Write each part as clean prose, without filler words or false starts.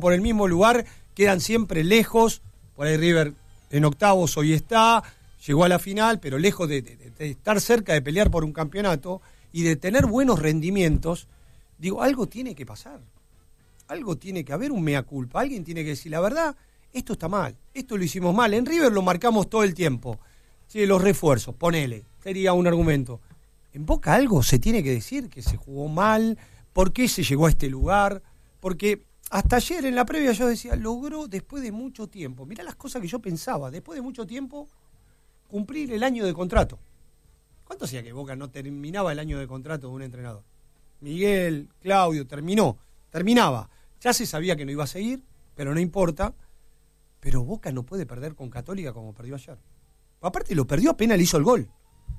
por el mismo lugar, quedan siempre lejos. Por ahí River en octavos hoy está, llegó a la final, pero lejos de estar cerca de pelear por un campeonato y de tener buenos rendimientos. Digo, algo tiene que pasar. Algo tiene que haber, un mea culpa. Alguien tiene que decir, la verdad, esto está mal, esto lo hicimos mal. En River lo marcamos todo el tiempo. Sí, los refuerzos, ponele, sería un argumento. En Boca algo se tiene que decir, que se jugó mal, por qué se llegó a este lugar, porque hasta ayer en la previa yo decía, logró después de mucho tiempo, mirá las cosas que yo pensaba, después de mucho tiempo, cumplir el año de contrato. ¿Cuánto hacía que Boca no terminaba el año de contrato de un entrenador? Miguel, Claudio, terminaba. Ya se sabía que no iba a seguir, pero no importa. Pero Boca no puede perder con Católica como perdió ayer. Aparte lo perdió apenas le hizo el gol.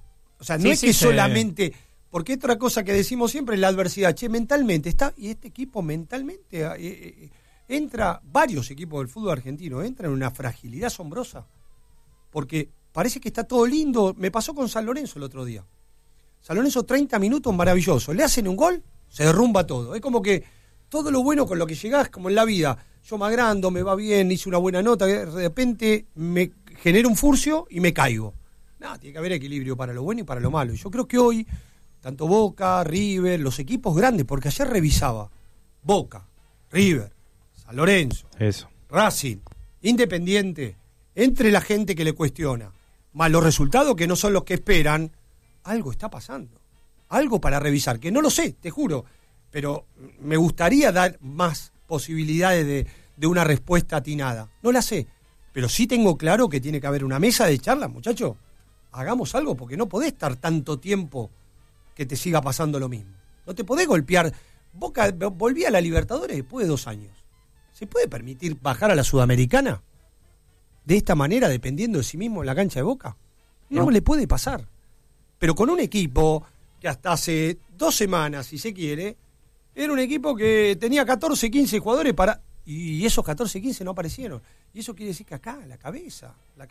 O sea, no es que solamente... Porque otra cosa que decimos siempre es la adversidad. Che, mentalmente está... Y este equipo mentalmente entra... Varios equipos del fútbol argentino entran en una fragilidad asombrosa. Porque parece que está todo lindo. Me pasó con San Lorenzo el otro día. San Lorenzo 30 minutos maravilloso. Le hacen un gol, se derrumba todo. Es como que todo lo bueno con lo que llegás, como en la vida. Yo me agrando, me va bien, hice una buena nota, de repente me genera un furcio y me caigo. No, tiene que haber equilibrio para lo bueno y para lo malo. Y yo creo que hoy, tanto Boca, River, los equipos grandes, porque ayer revisaba Boca, River, San Lorenzo, Racing, Independiente, entre la gente que le cuestiona, más los resultados que no son los que esperan, algo está pasando. Algo para revisar, que no lo sé, te juro, pero me gustaría dar más posibilidades de una respuesta atinada. No la sé, pero sí tengo claro que tiene que haber una mesa de charla, muchachos. Hagamos algo, porque no podés estar tanto tiempo que te siga pasando lo mismo. No te podés golpear. Boca volvía a la Libertadores después de 2 años. ¿Se puede permitir bajar a la Sudamericana de esta manera, dependiendo de sí mismo en la cancha de Boca? No le puede pasar. Pero con un equipo que hasta hace 2 semanas, si se quiere, era un equipo que tenía 14, 15 jugadores y esos 14, 15 no aparecieron. Y eso quiere decir que acá, la cabeza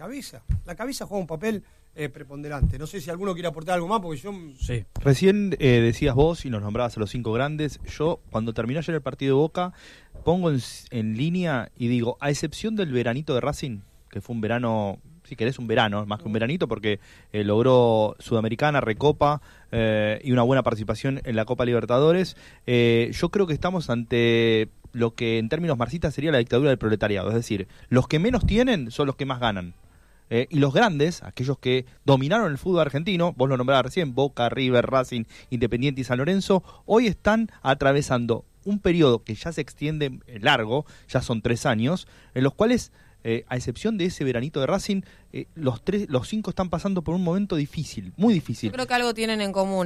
juega un papel preponderante. No sé si alguno quiere aportar algo más, porque yo... Sí. Recién decías vos y nos nombrabas a los 5 grandes. Yo, cuando terminó ayer el partido de Boca, pongo en línea y digo, a excepción del veranito de Racing, que fue un verano... Si querés un verano, más que un veranito, porque logró Sudamericana, Recopa y una buena participación en la Copa Libertadores. Yo creo que estamos ante lo que en términos marxistas sería la dictadura del proletariado. Es decir, los que menos tienen son los que más ganan. Y los grandes, aquellos que dominaron el fútbol argentino, vos lo nombrabas recién, Boca, River, Racing, Independiente y San Lorenzo, hoy están atravesando un periodo que ya se extiende largo, ya son 3 años, en los cuales... a excepción de ese veranito de Racing, los 5 están pasando por un momento difícil, muy difícil. Yo creo que algo tienen en común,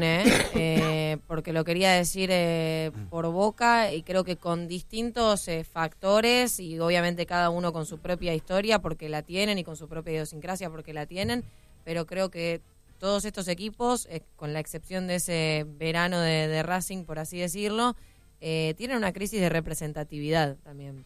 porque lo quería decir por Boca, y creo que con distintos factores, y obviamente cada uno con su propia historia, porque la tienen, y con su propia idiosincrasia, porque la tienen, pero creo que todos estos equipos, con la excepción de ese verano de Racing, por así decirlo, tienen una crisis de representatividad también.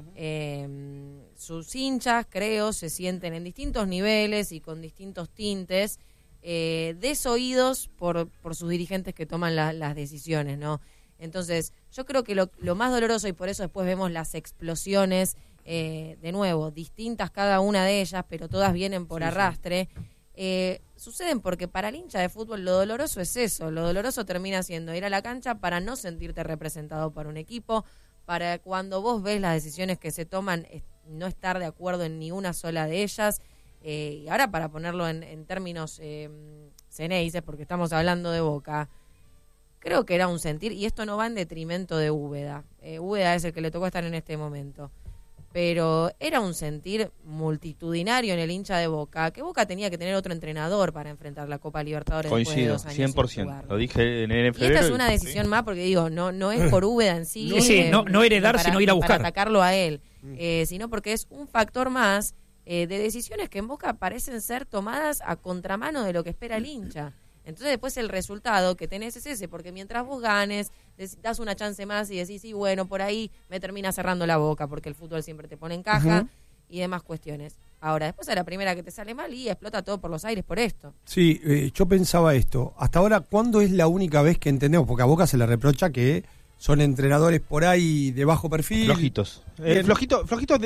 Sus hinchas, creo, se sienten en distintos niveles y con distintos tintes desoídos por sus dirigentes que toman las decisiones, ¿no? Entonces, yo creo que lo más doloroso, y por eso después vemos las explosiones, de nuevo, distintas cada una de ellas, pero todas vienen por arrastre, suceden porque para el hincha de fútbol lo doloroso es eso. Lo doloroso termina siendo ir a la cancha para no sentirte representado por un equipo, para cuando vos ves las decisiones que se toman, no estar de acuerdo en ni una sola de ellas. Y ahora, para ponerlo en términos ceneices, porque estamos hablando de Boca, creo que era un sentir, y esto no va en detrimento de Úbeda. Úbeda es el que le tocó estar en este momento. Pero era un sentir multitudinario en el hincha de Boca, que Boca tenía que tener otro entrenador para enfrentar la Copa Libertadores. Coincido, después de 2 años 100%. Lo dije en febrero. Y esta es una decisión más, porque digo, no es por Úbeda en sí. No heredar, sino ir a buscar. Para atacarlo a él, sino porque es un factor más de decisiones que en Boca parecen ser tomadas a contramano de lo que espera el hincha. Entonces después el resultado que tenés es ese, porque mientras vos ganes, das una chance más y decís, sí, bueno, por ahí me termina cerrando la boca, porque el fútbol siempre te pone en caja y demás cuestiones. Ahora, después a la primera que te sale mal y explota todo por los aires por esto. Sí, yo pensaba esto. Hasta ahora, ¿cuándo es la única vez que entendemos? Porque a Boca se le reprocha que son entrenadores por ahí de bajo perfil. Flojitos. Bien. Flojitos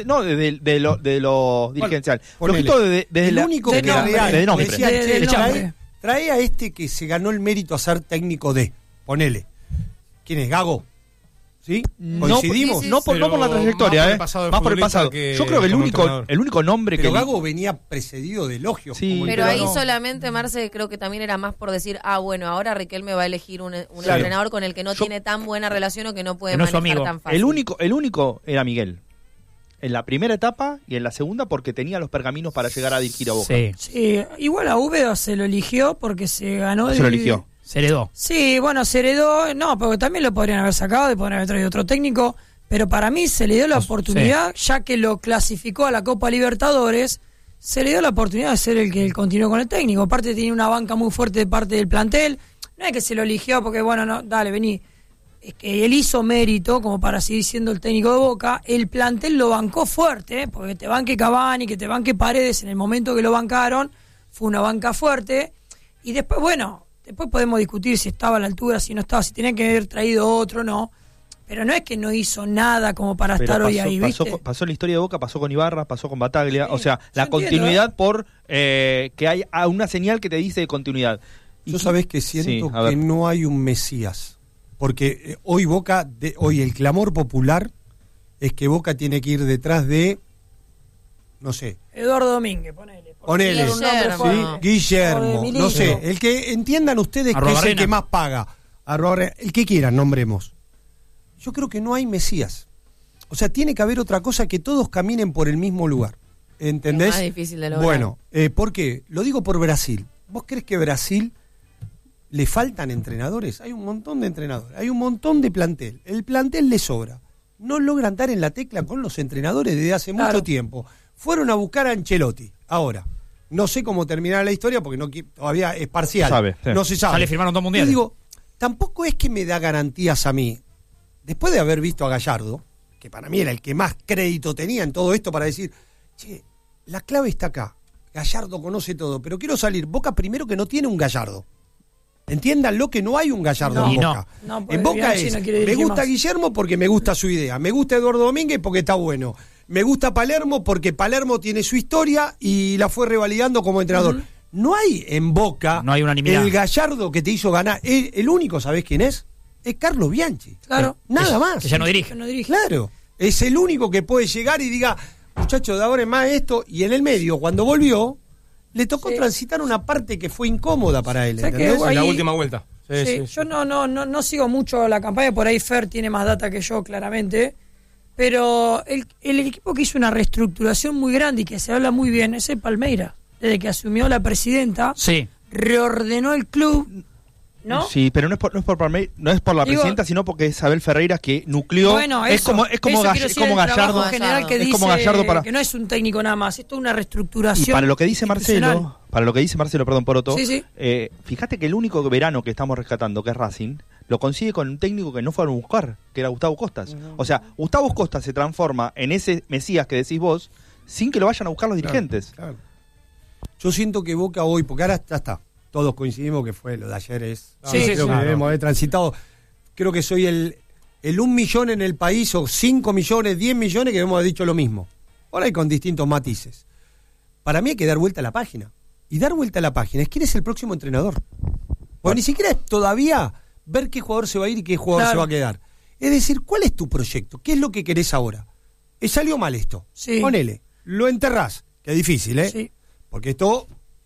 de lo dirigencial. Ponele. Flojitos de el la- único de que nombre. real, De nombre. decía, De che, nombre. trae a este que se ganó el mérito a ser técnico de. Ponele. ¿Quién es? ¿Gago? ¿Sí? ¿Coincidimos? No por la trayectoria, más por el pasado del más por el futbolista pasado. que Yo creo que como entrenador. el único nombre Pero que Gago venía precedido de elogios. Sí. como Pero ahí entrenador. solamente, Marce, creo que también era más por decir, bueno, ahora Riquelme va a elegir un Claro. entrenador con el que no Yo- tiene tan buena relación o que no puede Que no es su manejar amigo. tan fácil. el único era Miguel. En la primera etapa y en la segunda porque tenía los pergaminos para llegar a dirigir a Boca. Sí, Sí, igual a Úbeda se lo eligió porque se ganó. Se lo eligió. se heredó. Sí, bueno, se heredó. No, porque también lo podrían haber sacado y podrían haber traído otro técnico. Pero para mí se le dio la oportunidad, ya que lo clasificó a la Copa Libertadores, se le dio la oportunidad de ser el que continuó con el técnico. Aparte, tiene una banca muy fuerte de parte del plantel. No es que se lo eligió porque, bueno, no, dale, vení. Es que él hizo mérito como para seguir siendo el técnico de Boca. El plantel lo bancó fuerte, porque te banque Cavani, que te banque Paredes en el momento que lo bancaron. Fue una banca fuerte. Y después, bueno, después podemos discutir si estaba a la altura, si no estaba, si tenía que haber traído otro, no. Pero no es que no hizo nada como para Pero estar hoy ahí, ¿viste? pasó en la historia de Boca, pasó con Ibarra, pasó con Bataglia. Sí, O sea, la yo entiendo, continuidad por que hay una señal que te dice de continuidad. Yo sabés que siento Sí, a ver. que no hay un Mesías. Porque hoy Boca, hoy el clamor popular es que Boca tiene que ir detrás de, no sé, Eduardo Domínguez, ponele. por ponele, tirar un nombre Guillermo. fuerte. ¿sí? Guillermo, O de no Milito. sé, el que entiendan ustedes que es el Arrobarrena. que más paga. El que quieran, nombremos. Yo creo que no hay Mesías. O sea, tiene que haber otra cosa, que todos caminen por el mismo lugar. ¿Entendés? Es más difícil de lograr. Bueno, ¿por qué? Lo digo por Brasil. ¿Vos crees que Brasil le faltan entrenadores? Hay un montón de entrenadores, hay un montón de plantel. El plantel le sobra. No logran dar en la tecla con los entrenadores desde hace Claro. mucho tiempo. Fueron a buscar a Ancelotti. Ahora, no sé cómo terminará la historia porque todavía es parcial. Sabe, sí. No se sabe. Ya le firmaron 2 Yo mundiales. digo, tampoco es que me da garantías a mí. Después de haber visto a Gallardo, que para mí era el que más crédito tenía en todo esto para decir, che, la clave está acá. Gallardo conoce todo, pero quiero salir. Boca primero que no tiene un Gallardo. Entiéndanlo que no hay un Gallardo No. en Y no. Boca. No, porque En Boca Bianchi es, no quiere me dirigir gusta más. Guillermo porque me gusta su idea. Me gusta Eduardo Domínguez porque está bueno. Me gusta Palermo porque Palermo tiene su historia y la fue revalidando como entrenador. No hay en Boca No hay unanimidad. el Gallardo que te hizo ganar. El único, ¿sabés quién es? Es Carlos Bianchi. Claro. Nada más. Que ya no dirige. Que no dirige. Claro. Es el único que puede llegar y diga, muchachos, de ahora en más esto. Y en el medio, cuando volvió, le tocó Sí. transitar una parte que fue incómoda para él. O sea que ¿Entendés? ahí- En la última vuelta. Sí, Sí, sí. yo no sigo mucho la campaña, por ahí Fer tiene más data que yo, claramente. Pero el equipo que hizo una reestructuración muy grande y que se habla muy bien es el Palmeiras. Desde que asumió la presidenta, Sí. reordenó el club, ¿no? Sí, pero no es por Palmeiras, no es por la Digo- presidenta, sino porque es Isabel Ferreira que nucleó. Bueno, es como eso quiero decir, el Gallardo. trabajo general que es dice como Gallardo para. que no es un técnico nada más, esto es una Y reestructuración. para lo que dice institucional. Marcelo, perdón, Poroto, Sí, sí. fíjate que el único verano que estamos rescatando, que es Racing, lo consigue con un técnico que no fueron a buscar, que era Gustavo Costas. O sea, Gustavo Costas se transforma en ese Mesías que decís vos, sin que lo vayan a buscar los dirigentes. Claro. Yo siento que Boca hoy, porque ahora ya está, todos coincidimos que fue lo de ayer es. Sí, creo sí, que sí. debemos haber transitado. Creo que soy el 1 millón en el país, o 5 millones, 10 millones, que debemos haber dicho lo mismo. Ahora hay con distintos matices. Para mí hay que dar vuelta a la página. Y dar vuelta a la página es quién es el próximo entrenador. Porque ni siquiera es todavía ver qué jugador se va a ir y qué jugador Claro. se va a quedar. Es decir, ¿cuál es tu proyecto? ¿Qué es lo que querés ahora? Salió mal esto. Sí. Ponele, lo enterrás, que es difícil, ¿eh? Sí. Porque esto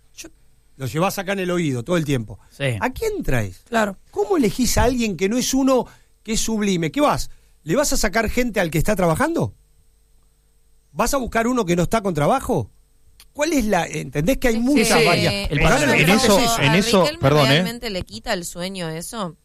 lo llevás acá en el oído todo el tiempo. Sí. ¿A quién traes? Claro. ¿Cómo elegís a alguien que no es uno que es sublime? ¿Qué vas? ¿Le vas a sacar gente al que está trabajando? ¿Vas a buscar uno que no está con trabajo? ¿Cuál es la...? ¿Entendés que hay muchas Sí. varias? El Yo problema no en creo eso- que en a eso, Riquelme perdón, realmente le quita el sueño eso,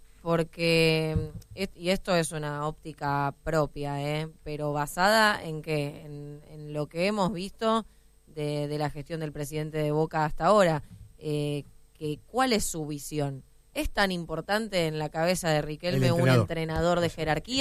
porque, y esto es una óptica propia, pero basada en qué, en lo que hemos visto de la gestión del presidente de Boca hasta ahora, que ¿cuál es su visión? ¿Es tan importante en la cabeza de Riquelme El un entrenador. entrenador de jerarquía?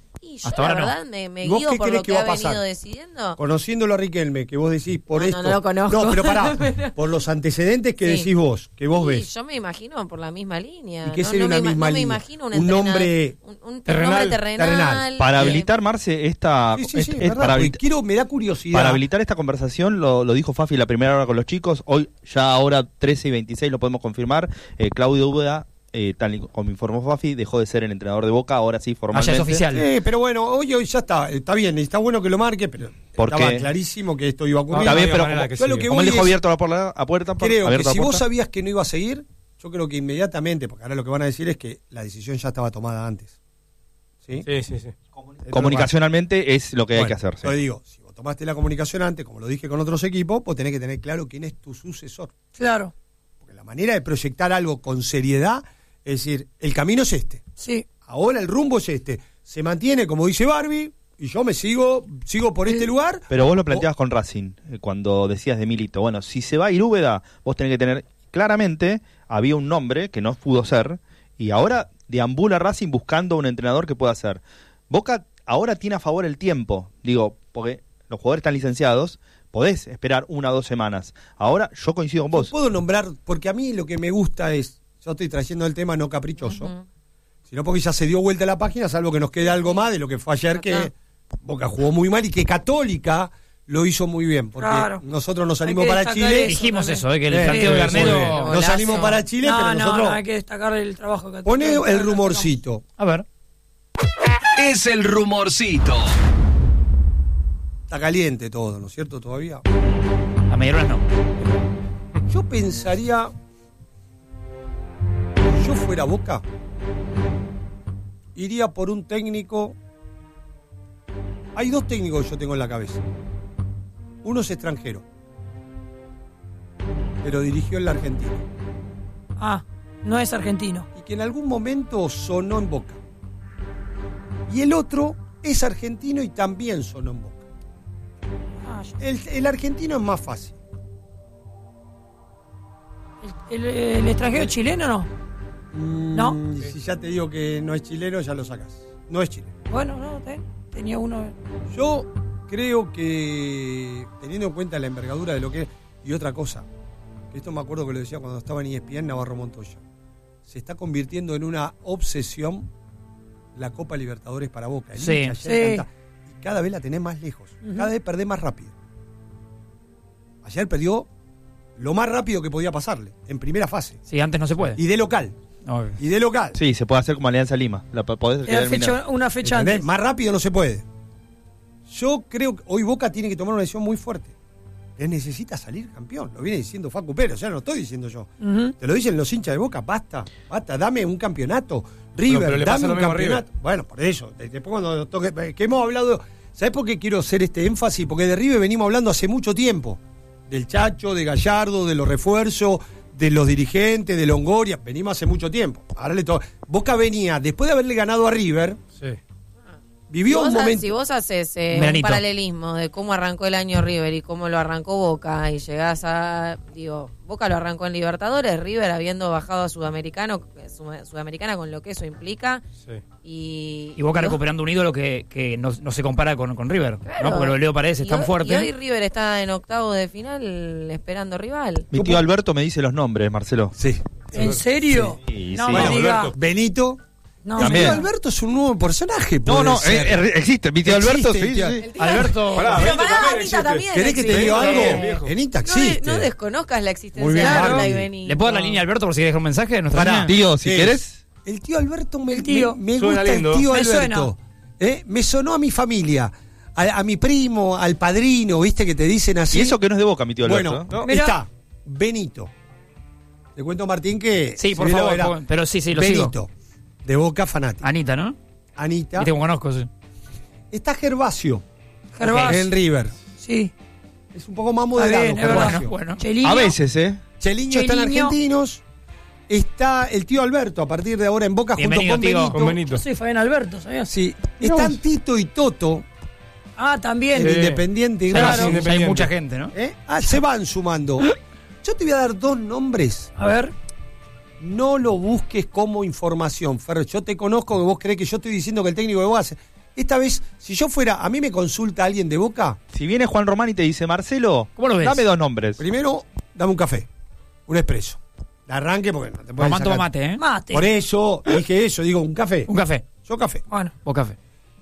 Y yo Hasta la ahora no. verdad me ¿Vos guío qué por crees lo que que va ha a pasar? venido decidiendo. Conociéndolo a Riquelme, que vos decís por No, esto. no lo conozco. No, pero pará, por los antecedentes que Sí. decís vos, que vos Sí, ves. yo me imagino por la misma línea. ¿Y qué no, sería no una me, misma no me línea? imagino Un entrenador- nombre un terrenal. nombre terrenal. Terrenal. Para eh, habilitar, Marce, esta... Sí, sí, sí, es verdad, para, porque me da curiosidad. para habilitar esta conversación, lo dijo Fafi la primera hora con los chicos, hoy ya ahora 13:26 lo podemos confirmar, Claudio Úbeda, tal y como informó Fafi, dejó de ser el entrenador de Boca, ahora sí formalmente. Ah, ya es oficial. Pero bueno, hoy ya está bien, está bueno que lo marque, pero Porque- estaba clarísimo que esto iba a ocurrir. Está bien, no pero había manera como, que yo lo siga. que como él voy dejó es- abierto la puerta, Creo que abierta la si vos puerta. sabías que no iba a seguir, yo creo que inmediatamente, porque ahora lo que van a decir es que la decisión ya estaba tomada antes. ¿Sí? Sí. Comunicacionalmente es lo que hay Bueno, que hacer. sí. Yo digo, si vos tomaste la comunicación antes, como lo dije con otros equipos, vos tenés que tener claro quién es tu sucesor. Claro, Porque la manera de proyectar algo con seriedad es decir, el camino es este. sí. Ahora el rumbo es este. Se mantiene, como dice Barbie, y yo me sigo por este lugar. Pero vos lo planteabas con Racing, cuando decías de Milito. Bueno, si se va a ir Úbeda, vos tenés que tener, claramente, había un nombre que no pudo ser, y ahora deambula Racing buscando un entrenador que pueda ser. Boca ahora tiene a favor el tiempo, digo, porque los jugadores están licenciados, podés esperar 1 o 2 semanas. Ahora yo coincido con vos. Puedo nombrar, porque a mí lo que me gusta es, yo estoy trayendo el tema no caprichoso, Ujú. sino porque ya se dio vuelta la página, salvo que nos quede algo más de lo que fue ayer, que Boca jugó muy mal y que Católica lo hizo muy bien, porque Claro. nosotros nos Hay salimos que para destacar Chile, eso. Dijimos también. eso, que el Sí, planteo de sí, muy bien. Garnero... Nos salimos para Chile, pero No, nosotros... hay que destacar el trabajo que Poné que- el rumorcito. A ver. Es el rumorcito. Está caliente todo, ¿no es cierto? Todavía. A medias no. Yo pensaría, si yo fuera Boca, iría por un técnico. Hay 2 técnicos que yo tengo en la cabeza. Uno es extranjero, pero dirigió en la Argentina. Ah, no es argentino. Y que en algún momento sonó en Boca. Y el otro es argentino y también sonó en Boca. Ah, El argentino es más fácil. ¿El extranjero chileno no? ¿No? Y si ya te digo que no es chileno, ya lo sacas. No es chileno. Bueno, no, tenía uno. Yo creo que, teniendo en cuenta la envergadura de lo que es, y otra cosa, que esto me acuerdo que lo decía cuando estaba en ESPN, Navarro Montoya, se está convirtiendo en una obsesión la Copa Libertadores para Boca. El Sí. hincha ayer Sí. canta, y cada vez la tenés más lejos, Ujú. cada vez perdés más rápido. Ayer perdió lo más rápido que podía pasarle, en primera fase, Sí, antes no se puede. y de local, No, y de local. Sí, se puede hacer como Alianza Lima. Podés Era terminar. una fecha ¿Entendés? antes. Más rápido no se puede. Yo creo que hoy Boca tiene que tomar una decisión muy fuerte. Que necesita salir campeón. Lo viene diciendo Facu Pérez, o sea, no lo estoy diciendo yo. Ujú. Te lo dicen los hinchas de Boca, basta, dame un campeonato. pero River, le pasa dame lo un mismo a River. campeonato. Bueno, por eso, después cuando toque, que hemos hablado, ¿sabés por qué quiero hacer este énfasis? Porque de River venimos hablando hace mucho tiempo. Del Chacho, de Gallardo, de los refuerzos, de los dirigentes, de Longoria, venimos hace mucho tiempo. Ahora Boca venía, después de haberle ganado a River, Sí. vivió un momento. Si vos haces un Veranito. paralelismo de cómo arrancó el año River y cómo lo arrancó Boca y llegás a, Boca lo arrancó en Libertadores, River habiendo bajado a Sudamericana con lo que eso implica Sí. y Y Boca recuperando un ídolo que no se compara con River, Claro. ¿no? Porque lo de Leo Paredes es tan Y fuerte. hoy River está en octavos de final esperando rival. Mi tío Alberto me dice los nombres, Marcelo. Sí. ¿En serio? Sí, no sí. me Bueno, diga. Alberto. Benito. No, El También. tío Alberto es un nuevo personaje. No, puede no, ser. existe. Mi tío Alberto, Existe, sí, tío. sí. Alberto. Pará, Pero Benito pará, también Anita existe. también ¿Querés que te existe. diga algo? Viejo. Benita No, existe. no desconozcas la existencia Muy bien, de Alberto Barbie. y Benito. ¿Le puedo dar la línea a Alberto por si deja un mensaje de nuestra Pará. línea? Tío, si Sí. querés. El tío Alberto El tío. me Suena gusta lindo. el tío Me Alberto. Me sonó a mi familia, a mi primo, al padrino, ¿viste? Que te dicen así. Y eso que no es de Boca, mi tío Alberto. Bueno, ¿no? Mirá. está Benito. Te cuento, Martín, que... Sí, por si bien favor, era pero sí, lo Benito, de Boca fanático. Anita, ¿no? Anita. Viste cómo conozco, sí. Está Gervasio, Gervasio. en River. Sí. Es un poco más Está moderado, bien, es verdad. Gervasio. Bueno. Cheliño. A veces, ¿eh? Cheliño está en Cheliño. Argentinos. Está el tío Alberto, a partir de ahora en Boca, Bienvenido, junto con tío. Benito. Con Benito. Yo soy Fabián Alberto, ¿sabías? Sí. Mirá Están vos. Tito y Toto, Ah, también. en Sí. Independiente. y Claro. Racing. Ya hay Independiente. mucha gente, ¿no? Se van sumando. Yo te voy a dar 2 nombres. A ver. No lo busques como información, Fer. Yo te conozco, que vos crees que yo estoy diciendo que el técnico de Boca Esta vez, si yo fuera, a mí me consulta alguien de Boca, Si viene Juan Román y te dice, Marcelo, ¿Cómo lo ves? dame 2 nombres. primero, dame un café, un expreso. De arranque, porque no te puedes Román toma sacar- mate, ¿eh? Mate. Por eso, dije eso, digo, un café. Un café. Yo café. Bueno, Vos café.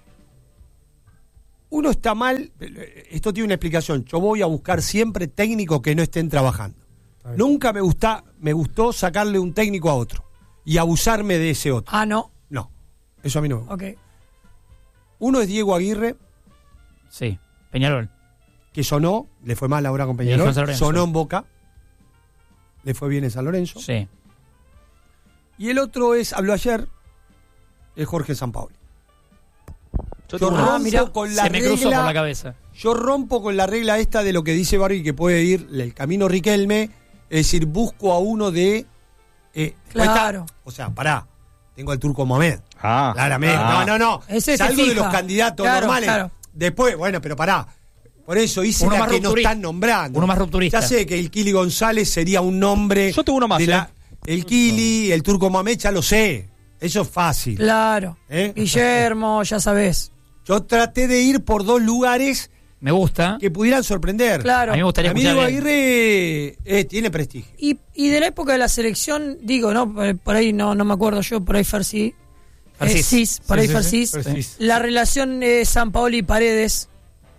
Uno está mal, esto tiene una explicación. Yo voy a buscar siempre técnicos que no estén trabajando. Nunca me gustó sacarle un técnico a otro y abusarme de ese otro. no. No, eso a mí no me gusta. Ok. Uno es Diego Aguirre, Sí. Peñarol. que sonó, le fue mal ahora con Y Peñarol, con San Lorenzo. sonó en Boca, le fue bien en San Lorenzo. Sí. Y el otro habló ayer, es Jorge Sampaoli. Yo Yo tengo una- rompo mirá, con la Se me cruzó por la regla, cabeza. yo rompo con la regla esta de lo que dice Barbie, que puede ir el camino Riquelme, es decir, busco a uno de... Claro. O sea, pará, tengo al Turco Mohamed. Ah, Claramente. ah. No. Ese se Salgo de fija. los candidatos Claro, normales. claro. Después, bueno, pero pará. Por eso hice Uno la más que no rupturista. están nombrando. Uno más rupturista. Ya sé que el Kili González sería un nombre. Yo tengo uno más, El Kili, el Turco Mohamed, ya lo sé. Eso es fácil. Claro. ¿Eh? Guillermo, ya sabés. Yo traté de ir por 2 lugares Me gusta. que pudieran sorprender. Claro. A mí me gustaría A mí escuchar. Diego Aguirre tiene prestigio. Y de la época de la selección, digo, ¿no? Por ahí no me acuerdo yo, por ahí Farsi. Farsis. Por ahí Sí, Farsis. Farsis. La relación Sampaoli y Paredes.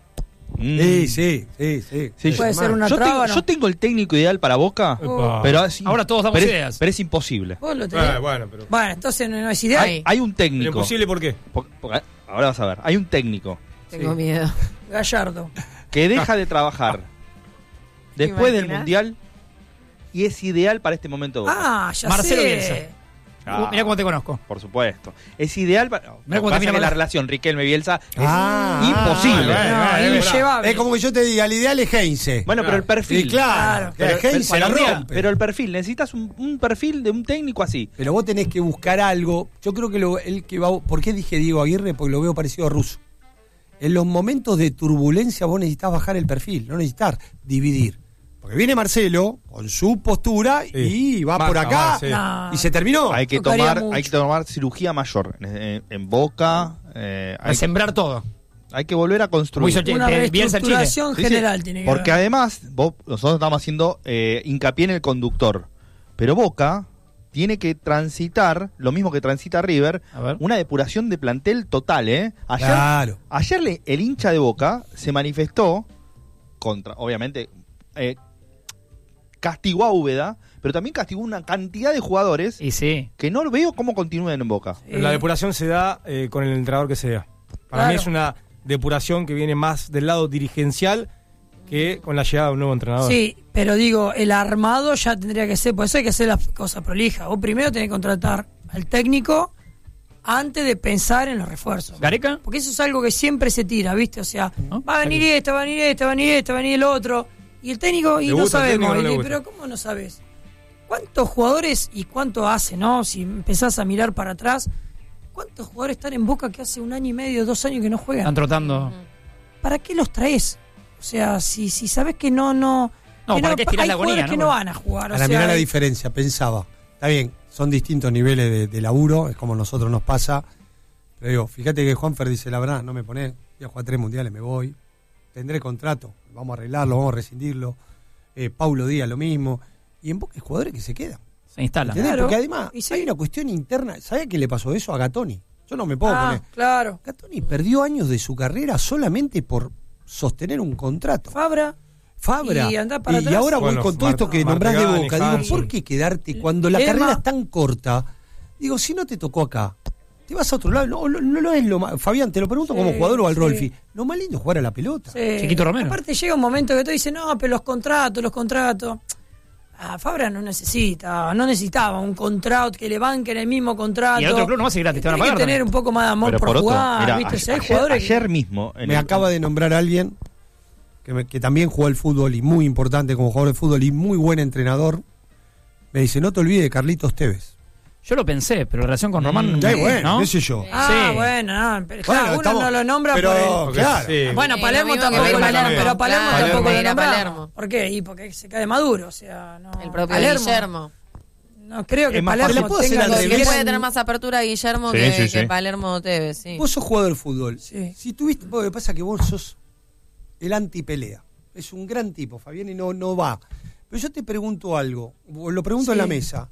Sí. Sí, Puede ser una yo traba, tengo, ¿no? yo tengo el técnico ideal para Boca, Oh. pero es, Ahora todos damos pero ideas. pero es imposible. ¿Vos lo tenés? Bueno, pero. Bueno, entonces no es ideal. Ay. Hay un ¿Pero técnico. imposible por qué? Ahora vas a ver. Hay un técnico Tengo miedo. Gallardo. que deja de trabajar después del imaginas? Mundial y es ideal para este momento de Boca. Ah, ya Marcelo sé. Bielsa. Mirá cómo te conozco. Por supuesto. Es ideal para... Mirá cómo te pasa mira que la Mar- relación Riquelme-Bielsa es Ah, imposible. No, inllevable. Es como que yo te diga, el ideal es Heinze. Bueno, pero el perfil... Sí, claro. Pero, Heinze la rompe. pero el perfil, necesitas un perfil de un técnico así. Pero vos tenés que buscar algo. Yo creo que el que va. ¿Por qué dije Diego Aguirre? Porque lo veo parecido a Russo. En los momentos de turbulencia vos necesitas bajar el perfil, no necesitas dividir. Porque viene Marcelo con su postura y va por Marca acá más, sí. No. y se terminó. Hay que Tocaría tomar, mucho. hay que tomar cirugía mayor en Boca. A sembrar todo. Hay que volver a Como construir. hizo Una Bielsa en Chile. reestructuración Sí, sí. general tiene que Porque haber. además, nosotros estamos haciendo hincapié en el conductor. Pero Boca tiene que transitar, lo mismo que transita River, A ver. una depuración de plantel total, ¿eh? Claro. Ayer el hincha de Boca se manifestó contra, obviamente, castigó a Úbeda, pero también castigó una cantidad de jugadores Y sí. que no veo cómo continúen en Boca. La depuración se da con el entrenador que sea. Para Claro. mí es una depuración que viene más del lado dirigencial que con la llegada de un nuevo entrenador. Sí, pero digo, el armado ya tendría que ser, por eso hay que hacer las cosas prolijas. Vos primero tenés que contratar al técnico antes de pensar en los refuerzos. ¿Gareca? Porque eso es algo que siempre se tira, ¿viste? O sea, ¿No? va a venir este, va a venir este, va a venir este, va a venir el otro. Y el técnico, y ¿Le no gusta el técnico sabemos. o no le Y gusta? pero ¿cómo no sabes? ¿Cuántos jugadores y cuánto hace, no? Si empezás a mirar para atrás, ¿cuántos jugadores están en Boca que hace 1 año y medio, 2 años que no juegan? Están trotando. ¿Para qué los traes? O sea, si sabes que no No, que ¿para qué estirar hay la agonía, jugadores que no? no van a jugar. O Para sea, mirar la diferencia, pensaba. Está bien, son distintos niveles de laburo, es como a nosotros nos pasa. Pero digo, fíjate que Juanfer dice la verdad, no me ponés, voy a jugar 3 mundiales, me voy. Tendré contrato, vamos a arreglarlo, vamos a rescindirlo. Paulo Díaz lo mismo. Y en Boca hay jugadores que se quedan. Se instala. ¿Entendés? Claro. Porque además Y sí. hay una cuestión interna. ¿Sabés qué le pasó eso a Gattoni? Yo no me puedo poner. claro. Gattoni perdió años de su carrera solamente por sostener un contrato. Fabra. Fabra. Y andá para atrás. ahora voy Bueno, con todo esto que nombrás de Martegani, Boca. Digo, Hanson. ¿por qué quedarte cuando la Lerma. carrera es tan corta? Digo, si no te tocó acá, te vas a otro lado. No es lo más. Fabián, te lo pregunto Sí, como jugador o al sí. Rolfi. Lo más lindo es jugar a la pelota. Sí. Chiquito Romero. Aparte llega un momento que tú dices, no, pero los contratos. Fabra no necesitaba un contrato que le banquen el mismo contrato. Y el otro club no va a ser gratis, te van a Tiene pagar que tener también. un poco más de amor Pero por por otro, jugar, mirá, ¿viste? Si hay ayer, jugadores que- ayer mismo... Me acaba de nombrar a alguien que también jugó al fútbol y muy importante como jugador de fútbol y muy buen entrenador. Me dice, no te olvides de Carlitos Tevez. Yo lo pensé, pero la relación con Román. Ya, bueno, ¿no? qué sé yo. Ah, Sí. bueno, no, pero Bueno, uno estamos- no lo nombra pero, por el... claro. Sí. Bueno, Sí, Palermo lo mismo tampoco que lo Palermo, nombra, pero Palermo claro, tampoco lo era nombra. Palermo. ¿Por qué? Y porque se cae de Maduro, o sea, no. El propio Palermo. Guillermo. No creo que Es más Palermo fácil. ¿Le puedo hacer tenga al lo revés? que Puede quieren. tener más apertura Guillermo Sí, que sí. Palermo Tevez, sí. Vos sos jugador de fútbol. Sí. Si tuviste, lo que pasa es que vos sos el antipelea. Es un gran tipo, Fabián, y no va. Pero yo te pregunto algo, o lo pregunto Sí. en la mesa.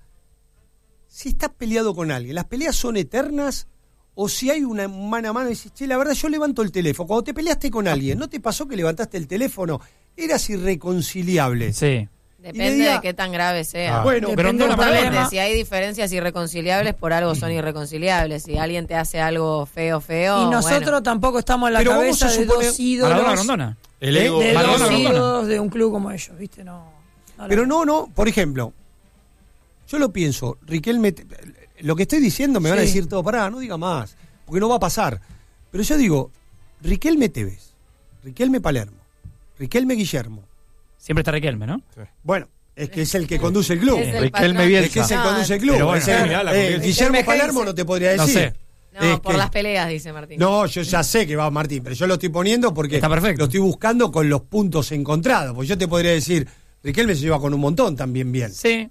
Si estás peleado con alguien, ¿las peleas son eternas? O si hay una mano a mano y dices, che, la verdad yo levanto el teléfono. Cuando te peleaste con alguien, ¿no te pasó que levantaste el teléfono? Eras irreconciliable. Sí. Depende diga- de qué tan grave sea. Bueno, Depende Grondona del Justamente, problema. si hay diferencias irreconciliables, por algo son irreconciliables. Si alguien te hace algo feo, Y nosotros bueno. tampoco estamos en la Pero cabeza vamos a de suponer- dos ídolos. Maradona, Grondona. El ego. De Maradona, dos Grondona. ídolos de un club como ellos, ¿viste? No Pero no, por ejemplo, yo lo pienso, Riquelme, lo que estoy diciendo me van a Sí. decir todo, pará, no diga más, porque no va a pasar. Pero yo digo, Riquelme Tevez, Riquelme Palermo, Riquelme Guillermo. Siempre está Riquelme, ¿no? Bueno, es que es el que conduce el club. Es el Riquelme patrón. Bielsa. Es que es el que conduce el club. Pero bueno, Es el- mirá la convivencia. Guillermo Riquelme Palermo Heinze. no te podría No decir. sé. No, Es por que- las peleas, dice Martín. No, yo ya sé que va Martín, pero yo lo estoy poniendo porque Está perfecto. lo estoy buscando con los puntos encontrados. Porque yo te podría decir, Riquelme se lleva con un montón también bien. Sí.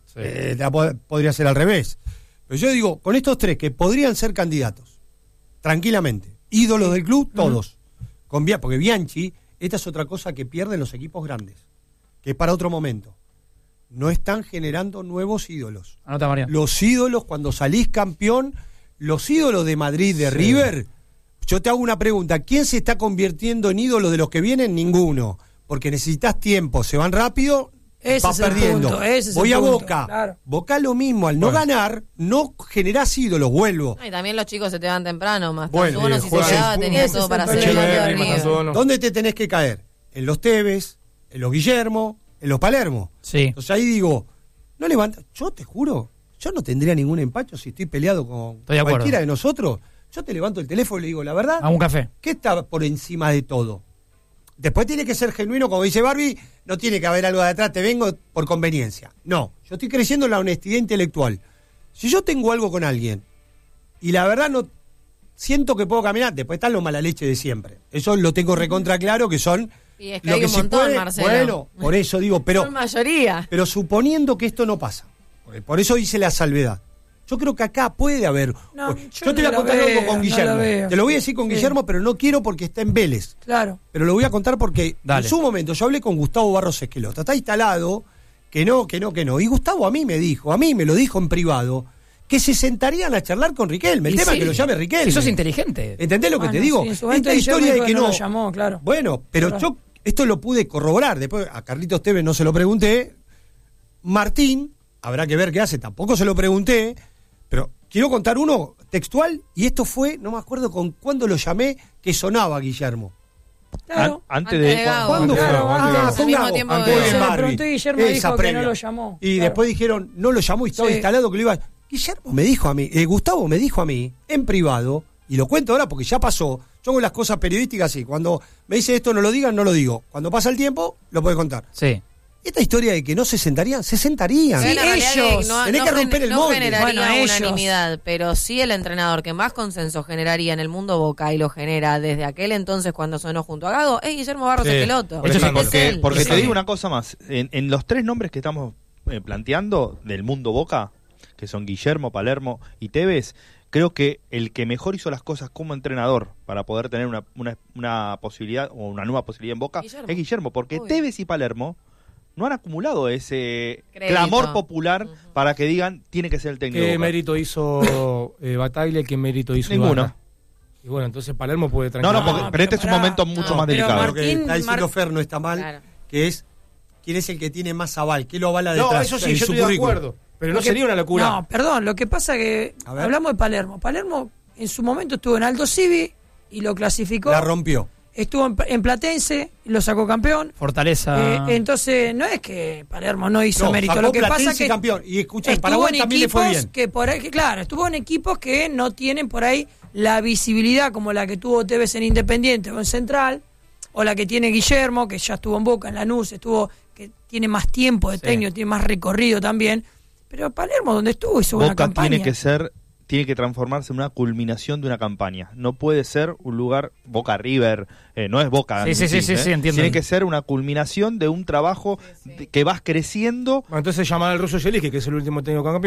Podría ser al revés. Pero yo digo, con estos tres que podrían ser candidatos, tranquilamente, ídolos del club, todos. Porque Bianchi, esta es otra cosa que pierden los equipos grandes, que es para otro momento. No están generando nuevos ídolos. Anota, Mariano. Los ídolos, cuando salís campeón, los ídolos de Madrid, de River, yo te hago una pregunta, ¿quién se está convirtiendo en ídolo de los que vienen? Ninguno, porque necesitas tiempo, se van rápido, Ese vas es el perdiendo. punto, ese es Voy el a punto, Boca, claro. Boca lo mismo, al no ganar, no generás ídolos, vuelvo. Y también los chicos se te van temprano, más Bueno, uno si se juegan quedaba sin tenía puntos. todo para Ese hacer es el el problema. campeón del Echeverri, River. ¿Dónde te tenés que caer? En los Tevez, en los Guillermo, en los Palermo. Sí. Entonces ahí digo, no levanta, yo te juro, yo no tendría ningún empacho si estoy peleado con Estoy de acuerdo. cualquiera de nosotros. Yo te levanto el teléfono y le digo, la verdad, A un café. ¿qué está por encima de todo? Después tiene que ser genuino, como dice Barbie, no tiene que haber algo de atrás, te vengo por conveniencia. No, yo estoy creciendo en la honestidad intelectual. Si yo tengo algo con alguien y la verdad no siento que puedo caminar, después están los mala leche de siempre. Eso lo tengo recontra claro que son Y es que lo hay que un se montón, puede. Marcelo. Bueno, por eso digo, pero Son mayoría. pero suponiendo que esto no pasa, por eso hice la salvedad. Yo creo que acá puede haber. No, yo yo te voy no a la contar veo, algo con no Guillermo. la veo. Te lo voy a decir con Sí. Guillermo, pero no quiero porque está en Vélez. Claro. Pero lo voy a contar porque Dale. en su momento yo hablé con Gustavo Barros Esqueloto. Está instalado que no. Y Gustavo a mí me lo dijo en privado, que se sentarían a charlar con Riquelme. El Y tema sí. es que lo llame Riquelme. Si sos inteligente. ¿Entendés lo que Bueno, te digo? sí, en su momento Esta Guillermo historia de dijo que que no no. lo llamó, claro. Bueno, pero Claro. yo esto lo pude corroborar. Después a Carlitos Tevez no se lo pregunté. Martín, habrá que ver qué hace, tampoco se lo pregunté. Pero quiero contar uno textual, y esto fue, no me acuerdo con cuándo lo llamé, que sonaba Guillermo. Claro. Antes de. Gago. ¿Cuándo claro, fue? antes. Ah, Al con mismo Gago. tiempo Muy que- bien, Se lo Barbie. pregunté y Guillermo Esa dijo que previa. no lo llamó. Y Claro. después dijeron, no lo llamó y estaba Sí. instalado que lo iba. Guillermo me dijo a mí, Gustavo me dijo a mí, en privado, y lo cuento ahora porque ya pasó. Yo hago las cosas periodísticas así. Cuando me dice esto no lo digan, no lo digo. Cuando pasa el tiempo, lo puedes contar. Sí. Esta historia de que no se sentarían, se sentarían. Pero la realidad ellos. es que Tenés que romper el no molde. generaría Bueno, ellos. unanimidad, pero sí el entrenador que más consenso generaría en el mundo Boca y lo genera desde aquel entonces cuando sonó junto a Gago es Guillermo Barros Sí. Esqueloto. Eso sí, Porque Es te él. digo una cosa más. En los tres nombres que estamos planteando del mundo Boca, que son Guillermo, Palermo y Tevez, creo que el que mejor hizo las cosas como entrenador para poder tener una posibilidad o una nueva posibilidad en Boca Guillermo. es Guillermo, porque Obvio. Tevez y Palermo no han acumulado ese Crédito. clamor popular para que digan tiene que ser el técnico. de ¿Qué Boca. mérito hizo Bataglia y qué mérito hizo Ninguno. Ibarra? Y bueno, entonces Palermo puede No, tranquilamente. no, No, pero este pero es un pará. momento mucho No, más pero delicado. Lo que Martín, está diciendo Mar- Fer no está mal, Claro. que es quién es el que tiene más aval, qué lo avala No, detrás. eso sí, en yo su estoy de currículum. acuerdo. Pero no Porque- sería una locura. No, perdón, lo que pasa que A ver. hablamos de Palermo. Palermo en su momento estuvo en Aldo Civi y lo clasificó. La rompió. Estuvo en Platense y lo sacó campeón. Fortaleza. Entonces, no es que Palermo no hizo No, mérito. sacó Lo que pasa Platense es que campeón. Y escucha, en estuvo Paraguay en también le fue equipos bien. que por ahí, que claro, estuvo en equipos que no tienen por ahí la visibilidad como la que tuvo Tevez en Independiente o en Central, o la que tiene Guillermo, que ya estuvo en Boca, en Lanús, que tiene más tiempo de Sí. técnico, tiene más recorrido también. Pero Palermo, donde estuvo, hizo una Boca campaña. tiene que transformarse en una culminación de una campaña. No puede ser un lugar Boca River, no es Boca. Sí, en sí, sí, sí, entiendo. Tiene que ser una culminación de un trabajo que vas creciendo. Bueno, entonces llamar al ruso Yelich, que es el último técnico campeón.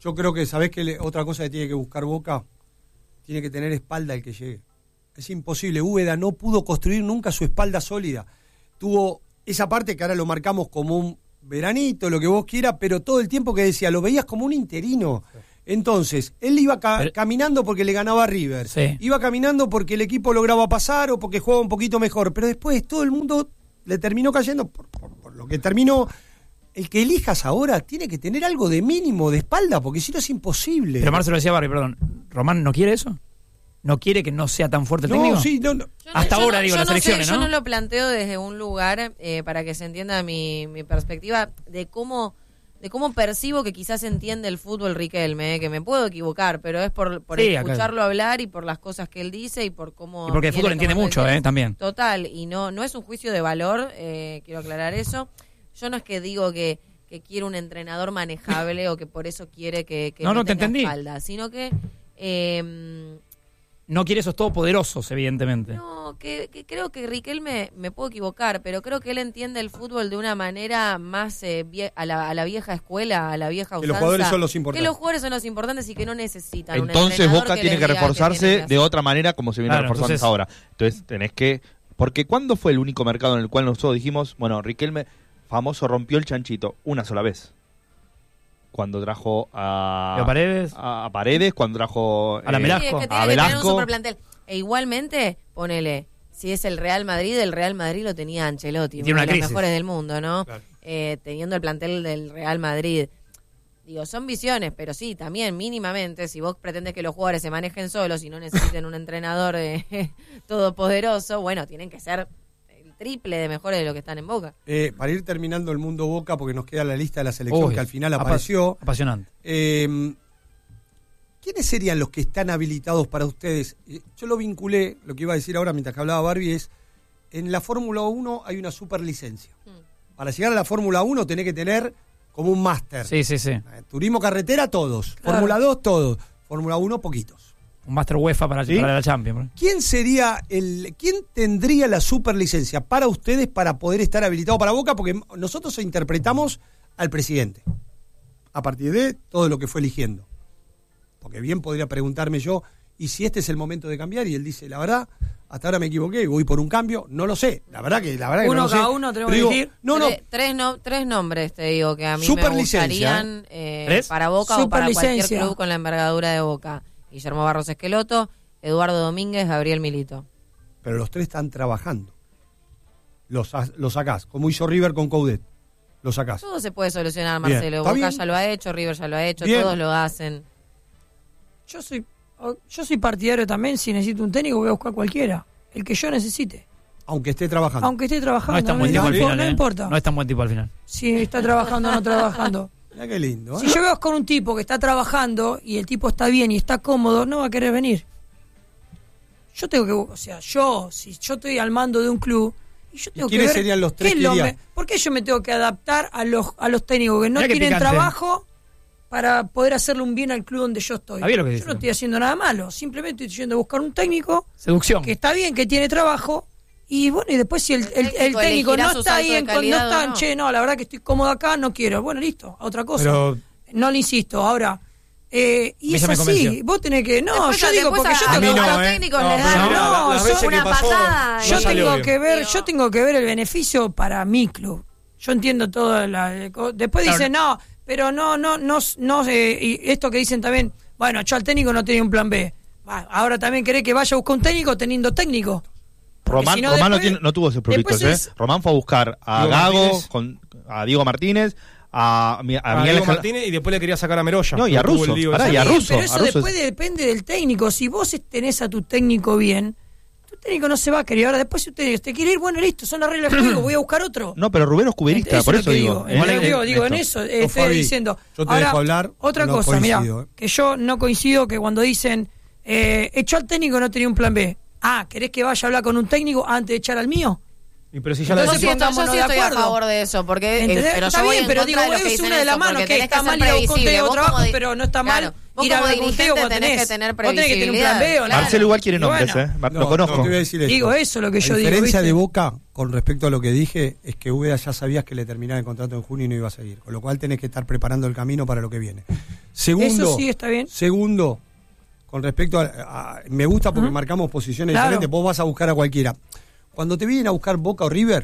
Yo creo que, ¿sabés qué? Otra cosa que tiene que buscar Boca, tiene que tener espalda el que llegue. Es imposible. Úbeda no pudo construir nunca su espalda sólida. Tuvo esa parte que ahora lo marcamos como un veranito, lo que vos quieras, pero todo el tiempo que decía, lo veías como un interino. Entonces, él iba caminando porque le ganaba a River. Sí. Iba caminando porque el equipo lograba pasar o porque jugaba un poquito mejor. Pero después todo el mundo le terminó cayendo por lo que terminó. El que elijas ahora tiene que tener algo de mínimo de espalda, porque si no es imposible. Pero Marcelo decía Barry, perdón. ¿Román no quiere eso? ¿No quiere que no sea tan fuerte el técnico? Sí, no. Hasta ahora, digo, las elecciones, Yo ¿no? no lo planteo desde un lugar, para que se entienda mi perspectiva, de cómo percibo que quizás entiende el fútbol Riquelme, que me puedo equivocar, pero es por Sí, escucharlo hablar y por las cosas que él dice y por cómo... Y porque el fútbol entiende mucho, también. Total, y no es un juicio de valor, quiero aclarar eso. Yo no es que digo que quiere un entrenador manejable o que por eso quiere que No, te tenga entendí. espalda, sino que... No quiere esos todopoderosos, evidentemente. No, que creo que Riquelme, me puedo equivocar, pero creo que él entiende el fútbol de una manera más a la vieja escuela, a la vieja usanza. Que los jugadores son los importantes. Que los jugadores son los importantes y que no necesitan un Entonces entrenador Boca tiene les que diga reforzarse qué tienen que de hacer. otra manera como se viene Claro, reforzando entonces- ahora. Entonces tenés que... Porque ¿cuándo fue el único mercado en el cual nosotros dijimos, bueno, Riquelme famoso rompió el chanchito? Una sola vez. Cuando trajo Leo Paredes. a Paredes, cuando trajo A la Sí, Velasco. es que a tiene que tener un Velasco. superplantel. E igualmente, ponele, si es el Real Madrid lo tenía Ancelotti, Y tiene uno una de los crisis. mejores del mundo, ¿no? Claro. Teniendo el plantel del Real Madrid. Digo, son visiones, pero sí, también mínimamente, si vos pretendes que los jugadores se manejen solos y no necesiten un entrenador todopoderoso, bueno, tienen que ser el triple de mejores de lo que están en Boca. Para ir terminando el mundo Boca, porque nos queda la lista de la selección Uy, que al final apareció. Apasionante. ¿Quiénes serían los que están habilitados para ustedes? Yo lo vinculé, lo que iba a decir ahora mientras que hablaba Barbie es, en la Fórmula 1 hay una superlicencia. Para llegar a la Fórmula 1 tenés que tener como un máster. Sí. Turismo carretera, todos. Claro. Fórmula 2, todos. Fórmula 1, poquitos. Un Master UEFA para la Champions. ¿Quién tendría la superlicencia para ustedes para poder estar habilitado para Boca? Porque nosotros interpretamos al presidente a partir de todo lo que fue eligiendo. Porque bien podría preguntarme yo, ¿y si este es el momento de cambiar? Y él dice, la verdad, hasta ahora me equivoqué, voy por un cambio, no lo sé. La verdad que Uno no lo sé. cada uno tenemos Pero que digo, elegir. Tres nombres te digo que a mí me Superlicencia, gustarían ¿Tres? para Boca o para cualquier Superlicencia. club con la envergadura de Boca. Guillermo Barros Esqueloto, Eduardo Domínguez, Gabriel Milito. Pero los tres están trabajando. Los sacás, como hizo River con Coudet. Los sacás. Todo se puede solucionar, Bien, Marcelo. está Boca bien. ya lo ha hecho, River ya lo ha hecho, Bien. todos lo hacen. Yo soy partidario también, si necesito un técnico voy a buscar cualquiera, el que yo necesite. Aunque esté trabajando. Aunque esté trabajando, No es tan buen tipo al final. no importa. No es tan buen tipo al final. Si está trabajando o no trabajando. Mirá qué lindo. Si yo veo con un tipo que está trabajando y el tipo está bien y está cómodo, no va a querer venir. Yo tengo que, si yo estoy al mando de un club y yo tengo que quiénes ver serían los tres qué es que lo irían? ¿por qué yo me tengo que adaptar a los técnicos que no Mirá qué tienen picante. trabajo para poder hacerle un bien al club donde yo estoy? Está bien lo que Yo dice. no estoy haciendo nada malo, simplemente estoy yendo a buscar un técnico Seducción. que está bien, que tiene trabajo. Y bueno, y después si el técnico elegirá no su está salto ahí, de no calidad está, o no. che, no, la verdad que estoy cómodo acá, no quiero. Bueno, listo, a otra cosa. Pero No le insisto. Ahora, y mí es ya me así, convenció. vos tenés que... No, Después- yo digo después porque yo a mí tengo, no, los ¿eh? técnicos No, les pero dan mira, no, las veces una que pasó, patada. no yo salió tengo bien. que ver, Digo, yo tengo que ver el beneficio para mi club. Yo entiendo todo después Claro. dicen, no, pero no, y esto que dicen también, bueno, yo al técnico no tenía un plan B. Ahora también querés que vaya a buscar un técnico teniendo técnico. Porque Román, si no, Román después- no tuvo esos proyectos, después Román fue a buscar a Diego Gago, Martínez. a Diego Martínez, a a Miguel Diego Ángel- Martínez y después le quería sacar a Meroya. No, y a Tuvo el Russo, lío pará, ese. y a Bien, Russo. pero eso después depende del técnico. Si vos tenés a tu técnico bien, tu técnico no se va a querer. Ahora después si usted te quiere ir, bueno, listo, son las reglas del juego, voy a buscar otro. No, pero Rubén es cuberista, Eso por es eso lo que digo. digo, en eso estoy Fabi, diciendo. yo te Ahora, dejo hablar, otra no cosa, coincido, mira, ¿eh? que yo no coincido que cuando dicen echó al técnico no tenía un plan B. ¿Querés que vaya a hablar con un técnico antes de echar al mío? Pero si ya Entonces, la Yo sí estoy pongámonos de a acuerdo. favor de eso, porque ¿Entendés? pero Está yo voy bien, en pero contra digo, de lo que es dicen una de las eso, manos, porque que tenés está ser mal ir a un previsible. conteo Vos trabajo, como pero no está mal claro, vos ir a como un conteo dirigente cuando tenés que tener vos tenés que tener un plan B, previsibilidad. ¿o no? Claro. Marcelo igual quiere Y nombres, bueno. lo conozco. te voy a decir esto. Digo eso, lo que yo La digo. diferencia ¿viste? de Boca con respecto a lo que dije es que Úbeda ya sabías que le terminaba el contrato en junio y no iba a seguir, con lo cual tenés que estar preparando el camino para lo que viene. Segundo, Eso sí está bien. Segundo, con respecto me gusta porque marcamos posiciones Claro. diferentes, vos vas a buscar a cualquiera. Cuando te vienen a buscar Boca o River,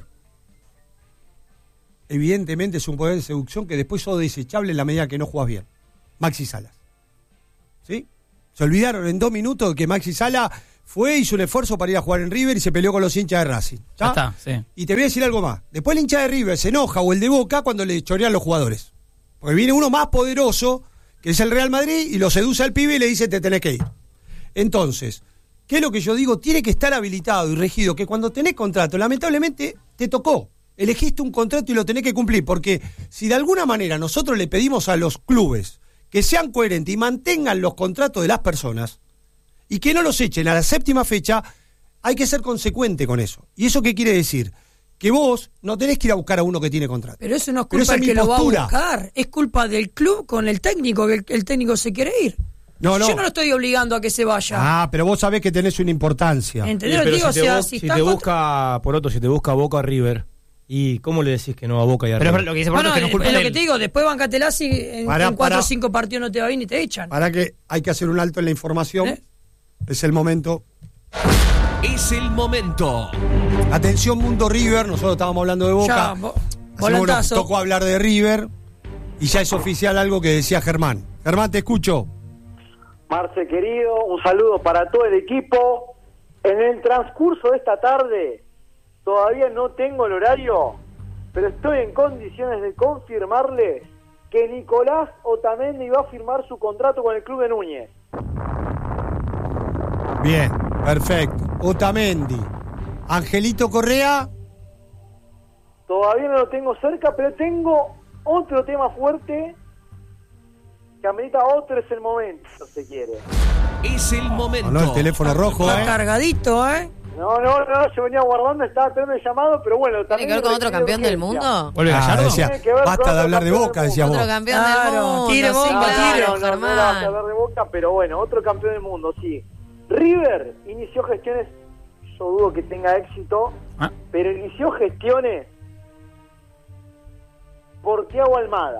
evidentemente es un poder de seducción que después sos desechable en la medida que no jugás bien. Maxi Salas. ¿Sí? Se olvidaron en 2 minutos que Maxi Sala hizo un esfuerzo para ir a jugar en River y se peleó con los hinchas de Racing. Ya está, sí. Y te voy a decir algo más. Después el hincha de River se enoja o el de Boca cuando le chorean los jugadores. Porque viene uno más poderoso, que es el Real Madrid, y lo seduce al pibe y le dice te tenés que ir. Entonces, ¿qué es lo que yo digo? Tiene que estar habilitado y regido que cuando tenés contrato, lamentablemente te tocó. Elegiste un contrato y lo tenés que cumplir, porque si de alguna manera nosotros le pedimos a los clubes que sean coherentes y mantengan los contratos de las personas y que no los echen a la 7ª fecha, hay que ser consecuente con eso. ¿Y eso qué quiere decir? Que vos no tenés que ir a buscar a uno que tiene contrato. Pero eso no es Pero culpa esa del es que mi lo va a postura. buscar. Es culpa del club con el técnico, que el técnico se quiere ir. No. Yo no lo estoy obligando a que se vaya. Ah, pero vos sabés que tenés una importancia. ¿Entendés? Pero Digo, si o sea, te, si si está te contra- busca, Poroto, si te busca Boca o River, ¿y cómo le decís que no a Boca y a Pero River? lo que dice Bueno, Poroto es que no es culpa es lo de que él. te digo, después bancatela si en 4 o 5 partidos no te va bien y te echan. Para que hay que hacer un alto en la información. ¿Eh? Es el momento. Es el momento. Atención, Mundo River. Nosotros estábamos hablando de Boca. Ya, Así que, bueno, volantazo. tocó hablar de River. Y ya es oficial algo que decía Germán. Germán, te escucho. Marce querido, un saludo para todo el equipo. En el transcurso de esta tarde, todavía no tengo el horario, pero estoy en condiciones de confirmarles que Nicolás Otamendi va a firmar su contrato con el club de Núñez. Bien, perfecto. Otamendi. Angelito Correa. Todavía no lo tengo cerca, pero tengo otro tema fuerte que amerita otro, es el momento, si se quiere. Es el momento. No, el teléfono rojo, Está cargadito, ¿eh? No, yo venía guardando, estaba esperando el llamado, pero bueno. ¿Tiene que ver con otro campeón del mundo? ¿Vuelve Gallardo? decía, Tiene que ver con basta de otro hablar de campeón Boca, del decía Otro vos. campeón Claro, del mundo. tire sí, bomba, claro, tire. No vamos a Germán. hablar de Boca, pero bueno, otro campeón del mundo, sí. River inició gestiones, yo dudo que tenga éxito, Ah. pero inició gestiones por Thiago Almada.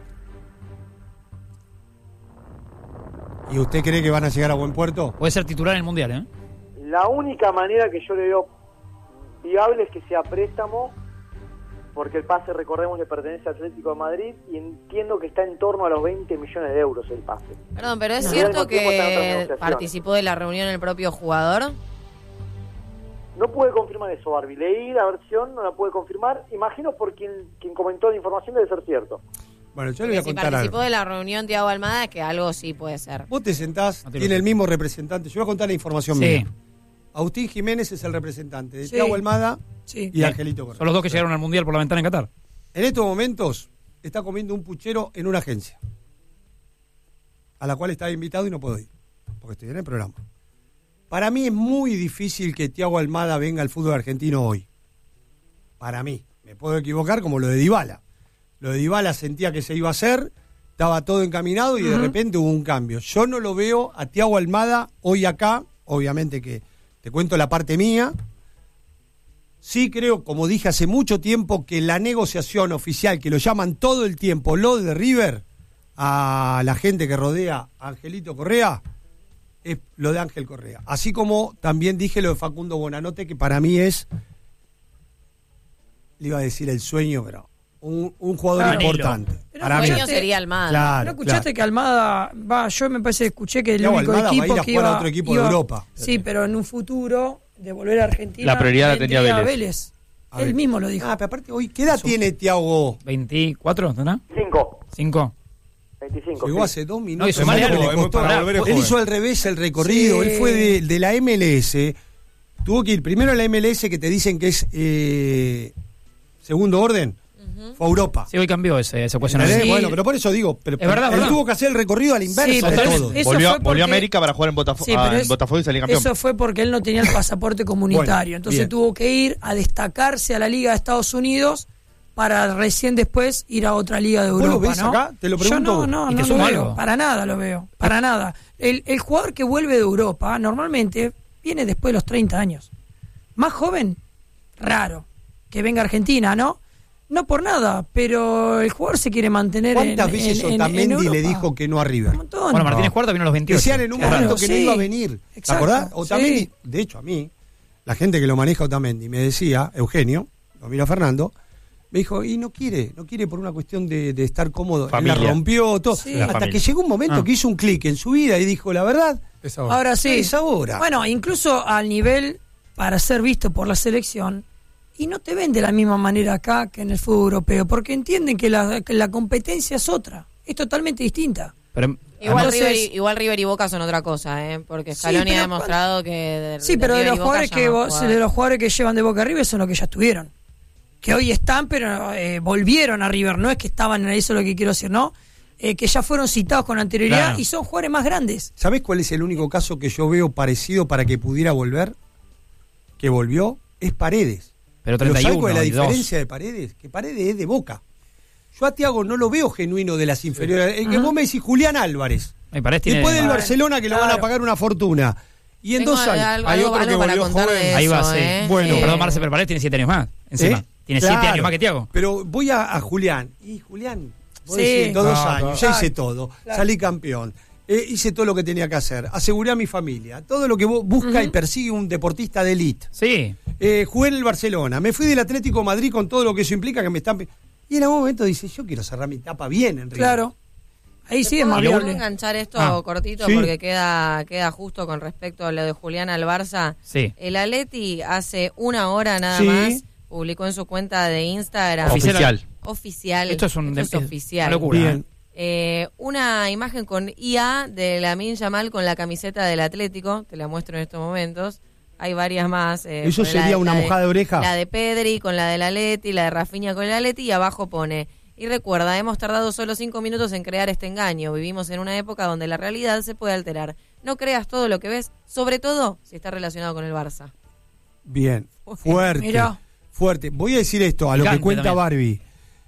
¿Y usted cree que van a llegar a buen puerto? Puede ser titular en el Mundial, ¿eh? La única manera que yo le veo viable es que sea préstamo, porque el pase, recordemos, le pertenece al Atlético de Madrid y entiendo que está en torno a los 20 millones de euros el pase. Perdón, pero ¿es No. cierto Al mismo tiempo están otras que negociaciones. participó de la reunión el propio jugador? No puede confirmar eso, Barbie. Leí la versión, no la puede confirmar. Imagino por quien comentó la información debe ser cierto. Bueno, yo le voy a Si contar participó algo. de la reunión Thiago Almada, que algo sí puede ser. Vos te sentás, No te lo tiene sé. el mismo representante. Yo voy a contar la información Sí. mía. Agustín Jiménez es el representante de Sí. Thiago Almada Sí. y Angelito Correa. Son los dos que llegaron al Mundial por la ventana en Qatar. En estos momentos está comiendo un puchero en una agencia a la cual estaba invitado y no puedo ir porque estoy en el programa. Para mí es muy difícil que Thiago Almada venga al fútbol argentino hoy. Para mí. Me puedo equivocar como lo de Dybala. Lo de Dybala sentía que se iba a hacer, estaba todo encaminado y de repente hubo un cambio. Yo no lo veo a Thiago Almada hoy acá, obviamente que te cuento la parte mía. Sí creo, como dije hace mucho tiempo, que la negociación oficial, que lo llaman todo el tiempo, lo de River, a la gente que rodea a Angelito Correa, es lo de Ángel Correa. Así como también dije lo de Facundo Bonanote, que para mí es, le iba a decir el sueño, pero un jugador Anhelo. importante. Pero Para mí. Sueño sería Almada. Claro, ¿No escuchaste claro. que Almada va? Yo me parece que escuché que el Thiago único Almada va a equipo ir a que jugar a iba otro equipo de Europa. Sí, pero en un futuro de volver a Argentina. La prioridad la tenía vendría Vélez. A Él ver. mismo lo dijo. Ah, pero aparte hoy, ¿qué edad tiene Thiago? 24, ¿no? 5, 5. 25. Llegó sí. hace 2 No, y minutos. sumale ¿Sabés lo que algo, le costó? para volver a Él jugar. hizo al revés el recorrido. Sí. Él fue de la MLS. Tuvo que ir primero a la MLS, que te dicen que es segundo orden. Fue a Europa. Sí, hoy cambió ese cuestionario. ¿Entendés? Sí. Bueno, pero por eso digo, pero Es verdad, él verdad. tuvo que hacer el recorrido a la inversa Sí, de pero todo. eso Volvió fue a porque- América para jugar en Sí, pero Botafogo y salir campeón. Eso fue porque él no tenía el pasaporte comunitario. Bueno, Entonces bien. tuvo que ir a destacarse a la Liga de Estados Unidos para recién después ir a otra liga de ¿Vos Europa. lo ves ¿no? acá? Te lo pregunto Yo vos. no ¿Y te lo suma veo. algo? Para nada lo veo. Para nada. El jugador que vuelve de Europa normalmente viene después de los 30 años. Más joven, raro. Que venga a Argentina, ¿no? No por nada, pero el jugador se quiere mantener ¿Cuántas veces Otamendi Europa? le dijo que no a River? Un montón. Bueno, Martínez Cuarta vino a los 28. Decían en un Claro, momento que no sí. iba a venir. ¿Te Exacto, acordás? Otamendi, sí. de hecho, a mí, la gente que lo maneja Otamendi me decía, Eugenio, lo mira Fernando, me dijo, y no quiere por una cuestión de estar cómodo. Él Familia. la rompió todo. Sí. La Hasta familia. que llegó un momento que hizo un clic en su vida y dijo, la verdad, Es ahora. Ahora sí. es ahora. Bueno, incluso al nivel para ser visto por la selección, y no te ven de la misma manera acá que en el fútbol europeo, porque entienden que la competencia es otra, es totalmente distinta. Pero, Igual, Entonces- River y Boca son otra cosa, porque Sí, Scaloni pero ha demostrado que Sí, pero de River y los Boca jugadores llaman jugadores. de los jugadores que llevan de Boca a River son los que ya estuvieron. Que hoy están, pero volvieron a River, no es que estaban en eso, es lo que quiero decir, ¿no? Que ya fueron citados con anterioridad Claro. y son jugadores más grandes. ¿Sabés cuál es el único caso que yo veo parecido para que pudiera volver? Que volvió, es Paredes. pero ¿sabés 31, cuál es la 22. diferencia de Paredes? Que Paredes es de Boca. Yo a Thiago no lo veo genuino de las inferiores. El que vos me decís Julián Álvarez. Me parece tiene- Después del Barcelona que lo van a Claro. pagar una fortuna. Y en Tengo 2 años. algo, Hay otro que algo para volvió contar joven. de Ahí va, eso, sí. Bueno. Perdón, Marce, pero Paredes tiene 7 años más. Encima. ¿Eh? Tiene Claro. 7 años más que Thiago. Pero voy a Julián. Y Julián, vos Sí. decís, en 2 No, años, ya hice todo. Salí campeón. Hice todo lo que tenía que hacer. Aseguré a mi familia. Todo lo que vos busca y persigue un deportista de élite. Sí. Jugué en el Barcelona. Me fui del Atlético de Madrid con todo lo que eso implica que me están... Y en algún momento dice, yo quiero cerrar mi etapa bien, Enrique. Claro. Ahí sí es más ¿Puedo viable. enganchar esto Ah, cortito sí. porque queda justo con respecto a lo de Julián al Barça? Sí. El Atleti hace una hora nada Sí. más publicó en su cuenta de Instagram oficial. Esto es oficial. una locura. Bien. Una imagen con IA de Lamine Yamal con la camiseta del Atlético, te la muestro en estos momentos. Hay varias más. ¿Eso con sería una mojada de oreja? La de Pedri con la del Atleti, la de Rafinha con el Atleti y abajo pone: y recuerda, hemos tardado solo 5 minutos en crear este engaño. Vivimos en una época donde la realidad se puede alterar. No creas todo lo que ves, sobre todo si está relacionado con el Barça. Bien. Fuerte. Mirá. Fuerte. Voy a decir esto, a lo que Picante cuenta también. Barbie.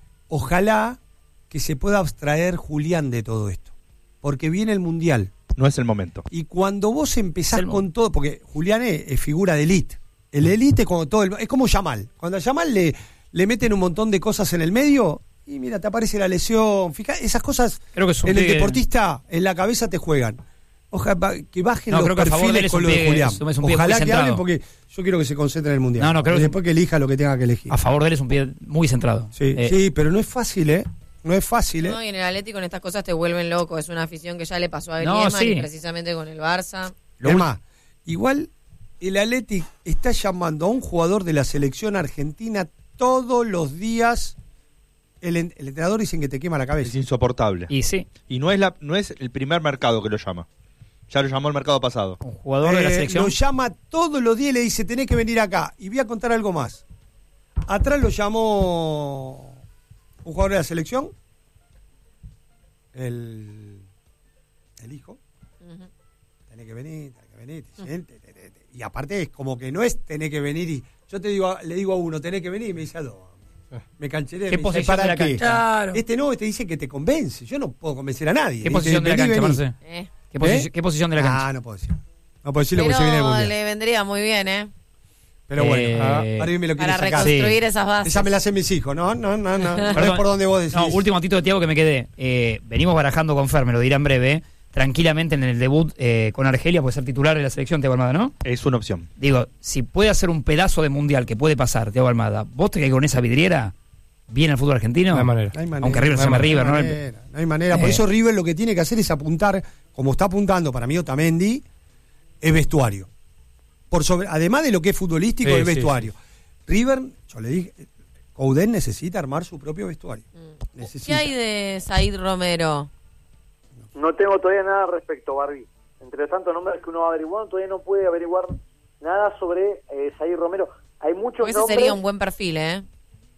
Ojalá que se pueda abstraer Julián de todo esto. Porque viene el Mundial. No es el momento. Y cuando vos empezás Es el con todo, porque Julián es figura de elite. El elite es como todo es como Yamal. Cuando a Yamal le meten un montón de cosas en el medio, y mira, te aparece la lesión. Fija, esas cosas Creo que es un en el pibe- deportista, en la cabeza te juegan. Ojalá que bajen No, los creo que a favor de él perfiles es con un lo de pibe- Julián. es un pibe muy Ojalá que centrado. hablen porque yo quiero que se concentre en el Mundial. No, creo Y que- después que elija lo que tenga que elegir. A favor de él es un pie muy centrado. Sí, sí, pero no es fácil, ¿eh? No es fácil, ¿eh? No, y en el Atlético con estas cosas te vuelven loco. Es una afición que ya le pasó a No, Griezmann sí. y precisamente con el Barça. Es más, igual el Athletic está llamando a un jugador de la selección argentina todos los días. El entrenador dicen que te quema la Es cabeza. insoportable. Y sí, Y no es el primer mercado que lo llama. Ya lo llamó el mercado pasado. un jugador de la selección. Lo llama todos los días y le dice, tenés que venir acá. Y voy a contar algo más. Atrás lo llamó un jugador de la selección, el hijo. Tenés que venir, te siente, y aparte es como que no es tenés que venir y yo le digo a uno, tenés que venir y me dice a dos. Me cancheré. ¿Qué me dice, posición ¿para de la qué? cancha? Claro. Este dice que te convence. Yo no puedo convencer a nadie. ¿Qué Dice, posición de la vení, cancha, vení. Marce? ¿Qué posición de la cancha? Ah, no puedo decir. No puedo decirlo porque se viene el Pero mundial. le vendría muy bien, Pero bueno, Eh, Barbie me lo quiere para sacar. reconstruir Sí. esas bases. Esa me la hacen mis hijos. No es Perdón. por donde vos decís. No, último tito de Thiago que me quedé. Venimos barajando con Fer, me lo dirá en breve. Tranquilamente en el debut con Argelia puede ser titular de la selección, Thiago Almada, ¿no? Es una opción. Digo, si puede hacer un pedazo de mundial que puede pasar, Thiago Almada, ¿vos te caes con esa vidriera? ¿Viene el fútbol argentino? No hay manera. No hay manera. Aunque River se llama River, ¿no? No hay manera. Por Eh. eso River lo que tiene que hacer es apuntar, como está apuntando para mí Otamendi, es vestuario. Además de lo que es futbolístico, Sí, es sí, vestuario. River, yo le dije, Coudet necesita armar su propio vestuario. ¿Qué Necesita. hay de Said Romero? No tengo todavía nada al respecto, Barbie. Entre tantos nombres que uno va averiguando, todavía no puede averiguar nada sobre Said Romero. Hay muchos Porque ese nombres. sería un buen perfil, ¿eh?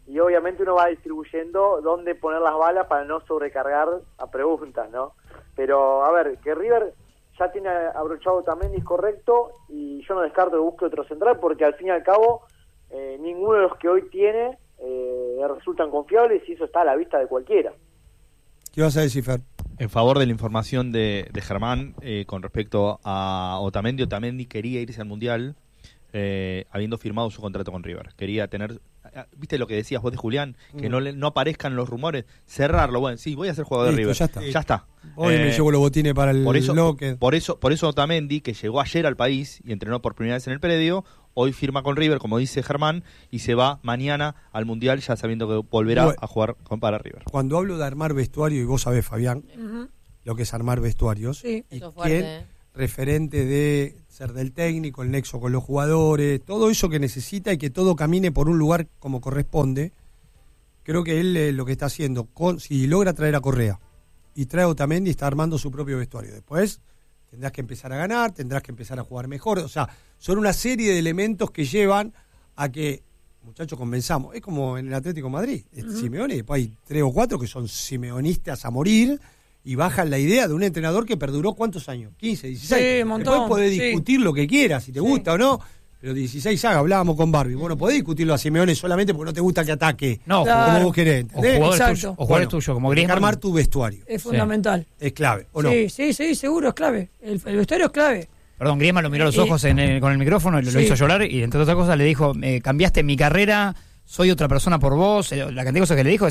y obviamente uno va distribuyendo dónde poner las balas para no sobrecargar a preguntas, ¿no? Pero, a ver, que River ya tiene abrochado Otamendi, es correcto, y yo no descarto que busque otro central, porque al fin y al cabo, ninguno de los que hoy tiene resultan confiables, y eso está a la vista de cualquiera. ¿Qué vas a decir, Fer? En favor de la información de Germán con respecto a Otamendi. Otamendi quería irse al Mundial habiendo firmado su contrato con River. Quería tener, ¿viste lo que decías vos de Julián? Que no aparezcan los rumores, cerrarlo. Bueno, sí, voy a ser jugador de River. Ya está. Sí. Hoy me llevo los botines para el bloque. Por eso Otamendi, que llegó ayer al país y entrenó por primera vez en el predio, hoy firma con River, como dice Germán, y se va mañana al Mundial ya sabiendo que volverá a jugar para River. Cuando hablo de armar vestuario, y vos sabés, Fabián, lo que es armar vestuarios, sí. y Eso es fuerte, quién, referente de ser del técnico, el nexo con los jugadores, todo eso que necesita y que todo camine por un lugar como corresponde, creo que él lo que está haciendo, si logra traer a Correa y trae a Otamendi, está armando su propio vestuario. Después tendrás que empezar a ganar, tendrás que empezar a jugar mejor, o sea, son una serie de elementos que llevan a que, muchachos, convenzamos, es como en el Atlético de Madrid, Simeone, después hay 3 o 4 que son simeonistas a morir y bajan la idea de un entrenador que perduró ¿cuántos años? 15, 16. Sí, un montón. Después podés discutir lo que quieras, si te gusta o no, pero 16 sagas, hablábamos con Barbie, bueno, podés discutirlo a Simeone solamente porque no te gusta que ataque, No, Claro. como vos querés, o ¿entendés? jugadores tuyos, como Hay que Griezmann. armar tu vestuario, Es fundamental. es clave, ¿o no? Sí, seguro, es clave. El vestuario es clave. Perdón, Griezmann lo miró a los ojos con el micrófono y lo hizo llorar, y entre otras cosas le dijo, cambiaste mi carrera, soy otra persona por vos. La cantidad de cosas que le dijo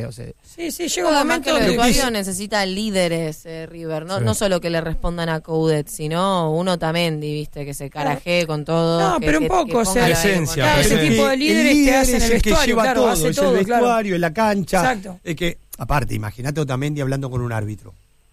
Sí, llega un Además momento que el que vestuario necesita líderes, River, no solo que le respondan a Coudet, sino un Otamendi, viste, que se carajee con todo. No, pero un poco, que o sea, ponga la presencia, con- Claro, ese Pero tipo de líderes el te líder hacen es el el que vestuario, lleva claro, todo, hace es todo, el claro. vestuario, en la cancha. Exacto. Es que, aparte, imagínate a Otamendi hablando con un árbitro.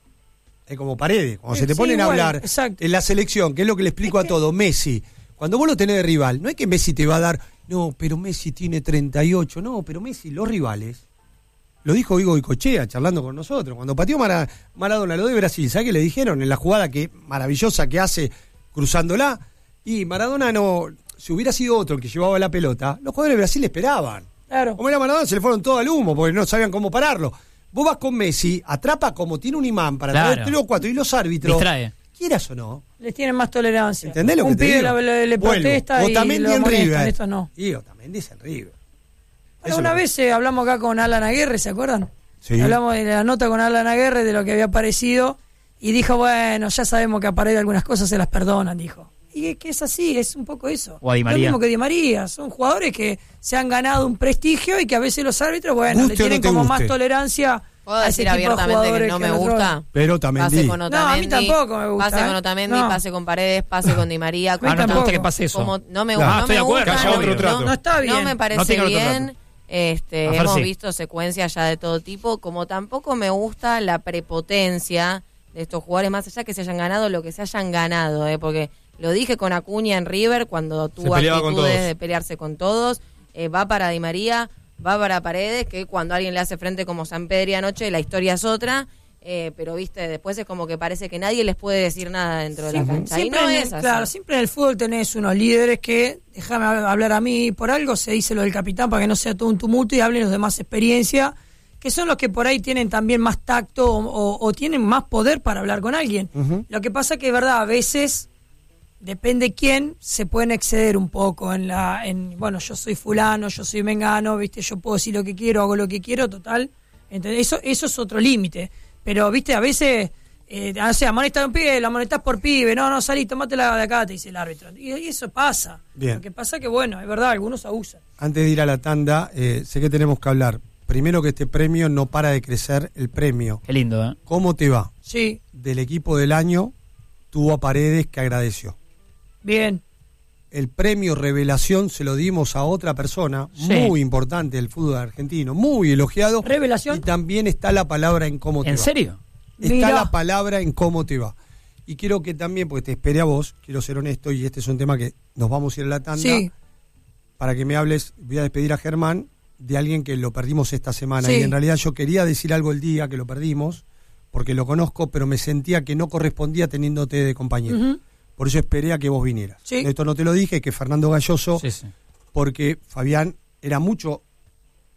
Es como Paredes, cuando se te Sí, ponen a igual, hablar exacto. en la selección, que es lo que le explico a todo, Messi, cuando vos lo tenés de rival, no es que Messi te va a dar, no, pero Messi tiene 38, no, pero Messi, los rivales, lo dijo Vigo Goicoechea charlando con nosotros, cuando pateó Maradona lo de Brasil, ¿sabes qué le dijeron? En la jugada que maravillosa que hace cruzándola, y Maradona no, si hubiera sido otro el que llevaba la pelota, los jugadores de Brasil esperaban. Claro. Como era Maradona, se le fueron todo al humo porque no sabían cómo pararlo. Vos vas con Messi, atrapa como tiene un imán para Claro. traer 3 o 4 y los árbitros, distrae. quieras o no, Les tienen más tolerancia. ¿entendés lo que Un te pibe digo? le Vuelvo. protesta y Otamendi lo en molestan, River. estos no. Y Otamendi es en River. Bueno, Eso una no. vez hablamos acá con Alan Aguirre, ¿se acuerdan? Sí. Hablamos de la nota con Alan Aguirre, de lo que había aparecido, y dijo, bueno, ya sabemos que a Paredes algunas cosas se las perdonan, dijo. Y es que es así, es un poco eso. O a Di Lo María. mismo que Di María, son jugadores que se han ganado un prestigio y que a veces los árbitros, bueno, Guste le o no tienen te como guste. más tolerancia ¿Puedo a ese decir tipo de abiertamente que jugadores no me al otro. gusta? Pero Otamendi. Pase con No, a Otamendi. mí tampoco me gusta, Pase con ¿eh? Otamendi, No. pase con Paredes, pase con Di María. mí no te tampoco. gusta que pase eso. Como, no me, Claro. no estoy me de acuerdo, gusta, que haya otro trato. No está bien. No me No parece tenga otro bien. trato. Hemos Afer, sí. visto secuencias ya de todo tipo, como tampoco me gusta la prepotencia de estos jugadores, más allá que se hayan ganado lo que se hayan ganado, porque lo dije con Acuña en River cuando tuvo peleaba con actitudes todos. de pelearse con todos, va para Di María, va para Paredes, que cuando alguien le hace frente como San Pedri anoche, la historia es otra, pero viste, después es como que parece que nadie les puede decir nada dentro de la cancha, y no en el- es así. Claro, siempre en el fútbol tenés unos líderes que, déjame hablar a mí, por algo se dice lo del capitán para que no sea todo un tumulto y hablen los de más experiencia, que son los que por ahí tienen también más tacto o tienen más poder para hablar con alguien. Lo que pasa que es verdad, a veces, depende quién, se pueden exceder un poco bueno, yo soy fulano, yo soy mengano, viste, yo puedo decir lo que quiero, hago lo que quiero, total. Entonces, eso es otro límite. Pero, viste, a veces, o sea, amonestas a un pibe, lo amonestás por pibe, no, salí, tomátela de acá, te dice el árbitro. Y eso pasa. Bien. Lo que pasa que, bueno, es verdad, algunos abusan. Antes de ir a la tanda, sé que tenemos que hablar. Primero que este premio no para de crecer, el premio. Qué lindo, ¿eh? ¿Cómo te va? Sí, Del equipo del año, tuvo a Paredes que agradeció. bien. El premio Revelación se lo dimos a otra persona Sí. muy importante del fútbol argentino, muy elogiado. ¿Revelación? Y también está la palabra en cómo te ¿En va. serio? Está Mirá. la palabra en cómo te va. Y quiero que también, porque te esperé a vos, quiero ser honesto, y este es un tema que nos vamos a ir a la tanda, Sí, para que me hables, voy a despedir a Germán, de alguien que lo perdimos esta semana. Sí. Y en realidad yo quería decir algo el día que lo perdimos, porque lo conozco, pero me sentía que no correspondía teniéndote de compañero. Ujú. Por eso esperé a que vos vinieras. Sí. Esto no te lo dije, que Fernando Galloso, Sí, sí. porque Fabián era mucho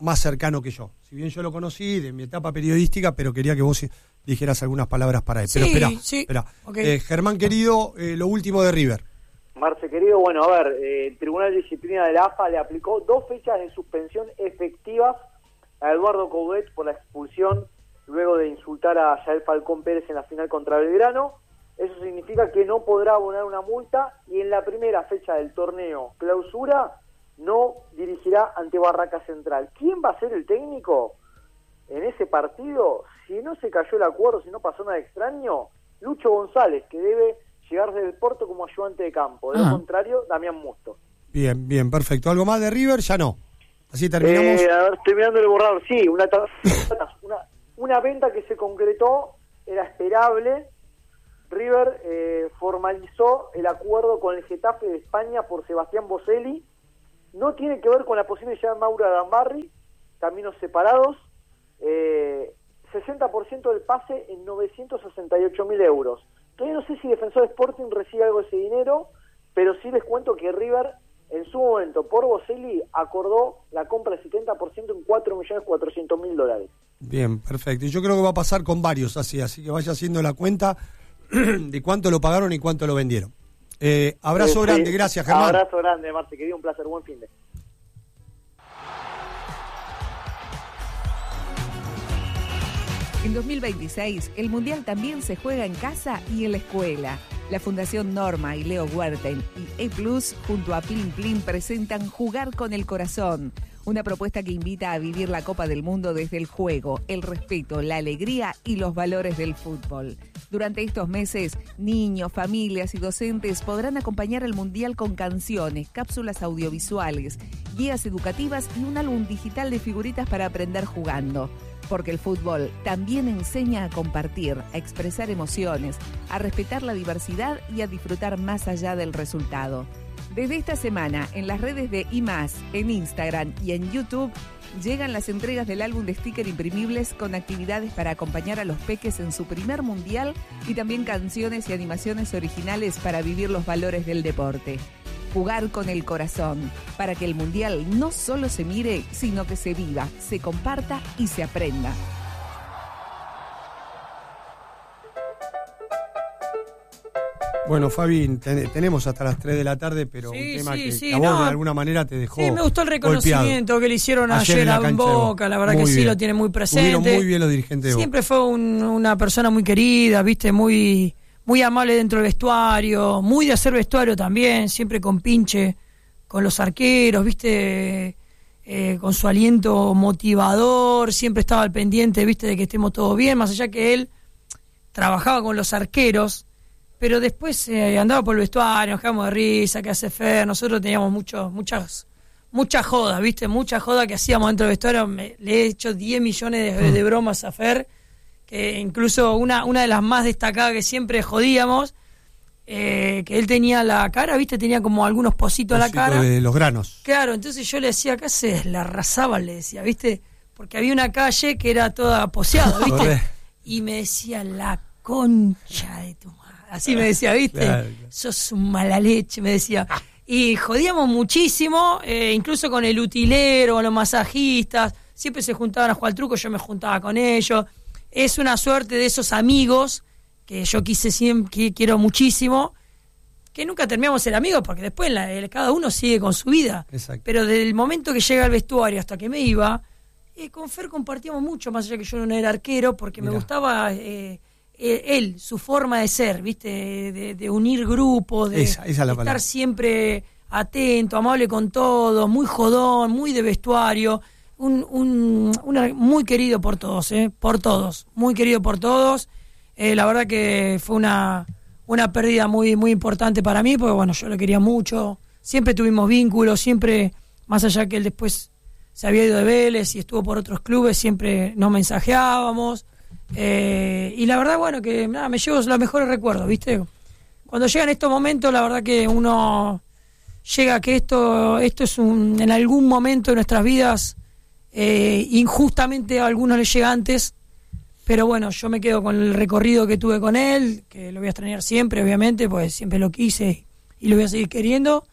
más cercano que yo. Si bien yo lo conocí de mi etapa periodística, pero quería que vos dijeras algunas palabras para él. Pero espera. Okay. Germán querido, lo último de River. Marce querido, bueno, a ver, el Tribunal de Disciplina de la AFA le aplicó 2 fechas de suspensión efectivas a Eduardo Coudet por la expulsión luego de insultar a Yael Falcón Pérez en la final contra Belgrano. Eso significa que no podrá abonar una multa y en la primera fecha del torneo clausura no dirigirá ante Barraca Central. ¿Quién va a ser el técnico en ese partido? Si no se cayó el acuerdo, si no pasó nada extraño, Lucho González, que debe llegar desde el Porto como ayudante de campo. De lo contrario, Damián Musto. Bien, perfecto. ¿Algo más de River? Ya no. Así terminamos. A ver, estoy mirando el borrador. Sí, una venta que se concretó, era esperable. River formalizó el acuerdo con el Getafe de España por Sebastián Boselli. No tiene que ver con la posible llegada de Mauro Arambarri, caminos separados. 60% del pase en 968.000 euros. Todavía no sé si Defensor Sporting recibe algo de ese dinero, pero sí les cuento que River en su momento por Boselli acordó la compra del 70% en $4.400.000. Bien, perfecto. Y yo creo que va a pasar con varios así que vaya haciendo la cuenta de cuánto lo pagaron y cuánto lo vendieron. Abrazo grande, gracias Germán. Abrazo grande, Marce, querido, un placer, buen fin de. En 2026, el Mundial también se juega en casa y en la escuela. La Fundación Norma y Leo Huerten y E+, junto a Plin Plin, presentan Jugar con el Corazón, una propuesta que invita a vivir la Copa del Mundo desde el juego, el respeto, la alegría y los valores del fútbol. Durante estos meses, niños, familias y docentes podrán acompañar el Mundial con canciones, cápsulas audiovisuales, guías educativas y un álbum digital de figuritas para aprender jugando. Porque el fútbol también enseña a compartir, a expresar emociones, a respetar la diversidad y a disfrutar más allá del resultado. Desde esta semana, en las redes de IMAS, en Instagram y en YouTube, llegan las entregas del álbum de sticker imprimibles con actividades para acompañar a los peques en su primer mundial y también canciones y animaciones originales para vivir los valores del deporte. Jugar con el corazón, para que el Mundial no solo se mire, sino que se viva, se comparta y se aprenda. Bueno, Fabi, tenemos hasta las 3 de la tarde, pero un tema que a vos de alguna manera te dejó. Sí, me gustó el reconocimiento golpeado. Que le hicieron ayer a Boca, la verdad muy que bien. Sí, lo tiene muy presente. Estuvieron muy bien los dirigentes de Boca. Siempre fue una persona muy querida, viste, muy amable dentro del vestuario, muy de hacer vestuario también, siempre con pinche con los arqueros, viste, con su aliento motivador, siempre estaba al pendiente, viste, de que estemos todos bien, más allá que él trabajaba con los arqueros, pero después andaba por el vestuario, nos quedamos de risa, que hace Fer, nosotros teníamos muchas jodas, viste, mucha joda que hacíamos dentro del vestuario, le he hecho 10 millones de bromas a Fer, que incluso una de las más destacadas que siempre jodíamos, que él tenía la cara, viste, tenía como algunos pocitos a la cara. De los granos. Claro, entonces yo le decía, ¿qué haces? La arrasaba, le decía, viste, porque había una calle que era toda poseada, viste, y me decía, la concha de tu madre. Así me decía, ¿viste? Claro. Sos un mala leche, me decía. Y jodíamos muchísimo, incluso con el utilero, con los masajistas. Siempre se juntaban a jugar al truco, yo me juntaba con ellos. Es una suerte de esos amigos que yo quiero muchísimo, que nunca terminamos de ser amigos, porque después cada uno sigue con su vida. Exacto. Pero desde el momento que llega al vestuario hasta que me iba, con Fer compartíamos mucho, más allá que yo no era arquero, porque me gustaba... él, su forma de ser, ¿viste? De unir grupos, de estar siempre atento, amable con todos, muy jodón, muy de vestuario, muy querido por todos, muy querido por todos. La verdad que fue una pérdida muy, muy importante para mí, porque bueno, yo lo quería mucho, siempre tuvimos vínculos, siempre, más allá que él después se había ido de Vélez y estuvo por otros clubes, siempre nos mensajeábamos. Y la verdad, bueno, que nada, me llevo los mejores recuerdos, ¿viste? Cuando llegan estos momentos, la verdad que uno llega a que esto es en algún momento de nuestras vidas, injustamente a algunos les llega antes, pero bueno, yo me quedo con el recorrido que tuve con él, que lo voy a extrañar siempre, obviamente, pues siempre lo quise y lo voy a seguir queriendo.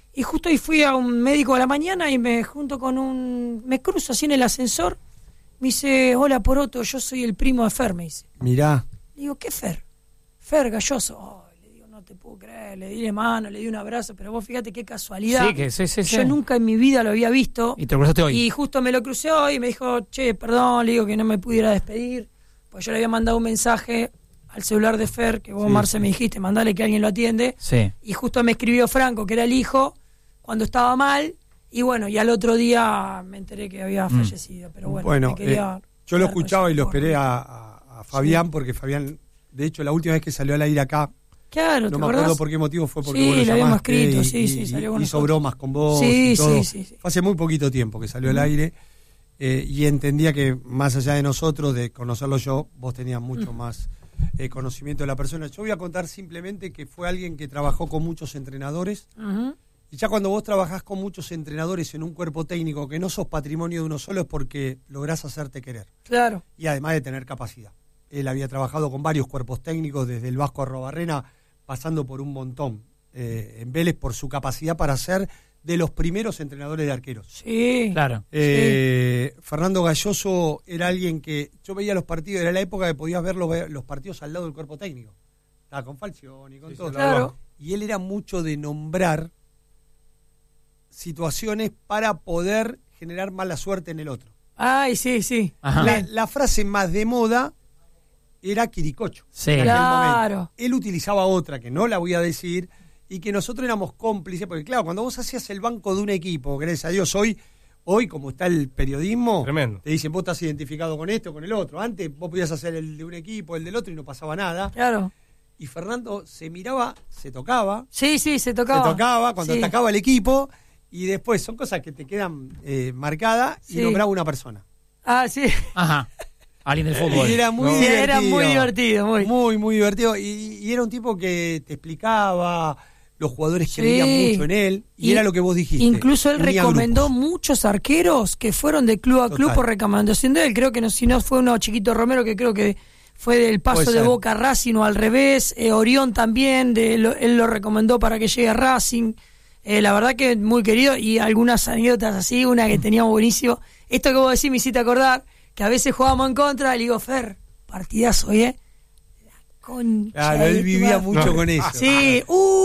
Y justo ahí fui a un médico a la mañana y me cruzo así en el ascensor. Me dice, hola Poroto, yo soy el primo de Fer, me dice. Mirá. Le digo, ¿qué Fer? Fer Galloso. Oh, le digo, no te puedo creer. Le di la mano, le di un abrazo, pero vos fíjate qué casualidad. Sí. Yo nunca en mi vida lo había visto. Y te lo cruzaste hoy. Y justo me lo crucé hoy y me dijo, che, perdón, le digo que no me pudiera despedir. Pues yo le había mandado un mensaje al celular de Fer, que vos, Marce, me dijiste, mandale que alguien lo atiende. Sí. Y justo me escribió Franco, que era el hijo, cuando estaba mal. Y bueno, y al otro día me enteré que había fallecido. Pero bueno, yo lo escuchaba y lo esperé a Fabián, porque Fabián, de hecho, la última vez que salió al aire acá, claro, no me acuerdo por qué motivo fue, porque vos lo habíamos llamaste escrito, salió con hizo nosotros. bromas con vos Sí, y todo. sí. Fue hace muy poquito tiempo que salió al aire, y entendía que más allá de nosotros, de conocerlo yo, vos tenías mucho más conocimiento de la persona. Yo voy a contar simplemente que fue alguien que trabajó con muchos entrenadores. Y ya cuando vos trabajás con muchos entrenadores en un cuerpo técnico que no sos patrimonio de uno solo, es porque lográs hacerte querer. Claro. Y además de tener capacidad. Él había trabajado con varios cuerpos técnicos, desde el Vasco Arrobarrena, pasando por un montón. En Vélez, por su capacidad para ser de los primeros entrenadores de arqueros. Sí. Claro. Fernando Galloso era alguien que yo veía los partidos, era la época que podías ver los partidos al lado del cuerpo técnico. Estaba con Falcioni, con todo. Claro. Y él era mucho de nombrar situaciones para poder generar mala suerte en el otro. Ay, sí. La frase más de moda era Quiricocho. Sí. En aquel Claro. momento. Él utilizaba otra, que no la voy a decir, y que nosotros éramos cómplices, porque claro, cuando vos hacías el banco de un equipo, gracias a Dios, hoy como está el periodismo, Tremendo. te dicen, vos estás identificado con esto, con el otro. Antes vos podías hacer el de un equipo, el del otro, y no pasaba nada. Claro. Y Fernando se miraba, se tocaba. Sí, se tocaba. Se tocaba cuando Sí. atacaba el equipo, y después son cosas que te quedan marcadas, y Sí. nombraba una persona. Ah, sí. Ajá. Alguien del fútbol. Y era muy Sí, divertido. era muy divertido, Muy divertido. Y era un tipo que te explicaba, los jugadores Sí. creían mucho en él, y era lo que vos dijiste. Incluso él unía recomendó grupos. muchos arqueros que fueron de club a club Total. por recomendación de él. Creo que no, si no fue uno Chiquito Romero, que creo que fue del paso Puede de ser. Boca a Racing o al revés. Orión también, él lo recomendó para que llegue a Racing. La verdad que muy querido, y algunas anécdotas así, una que teníamos buenísimo. Esto que vos decís me hiciste acordar, que a veces jugábamos en contra, le digo, Fer, partidazo, La concha. Claro, de él tu vivía madre. mucho con eso. Sí,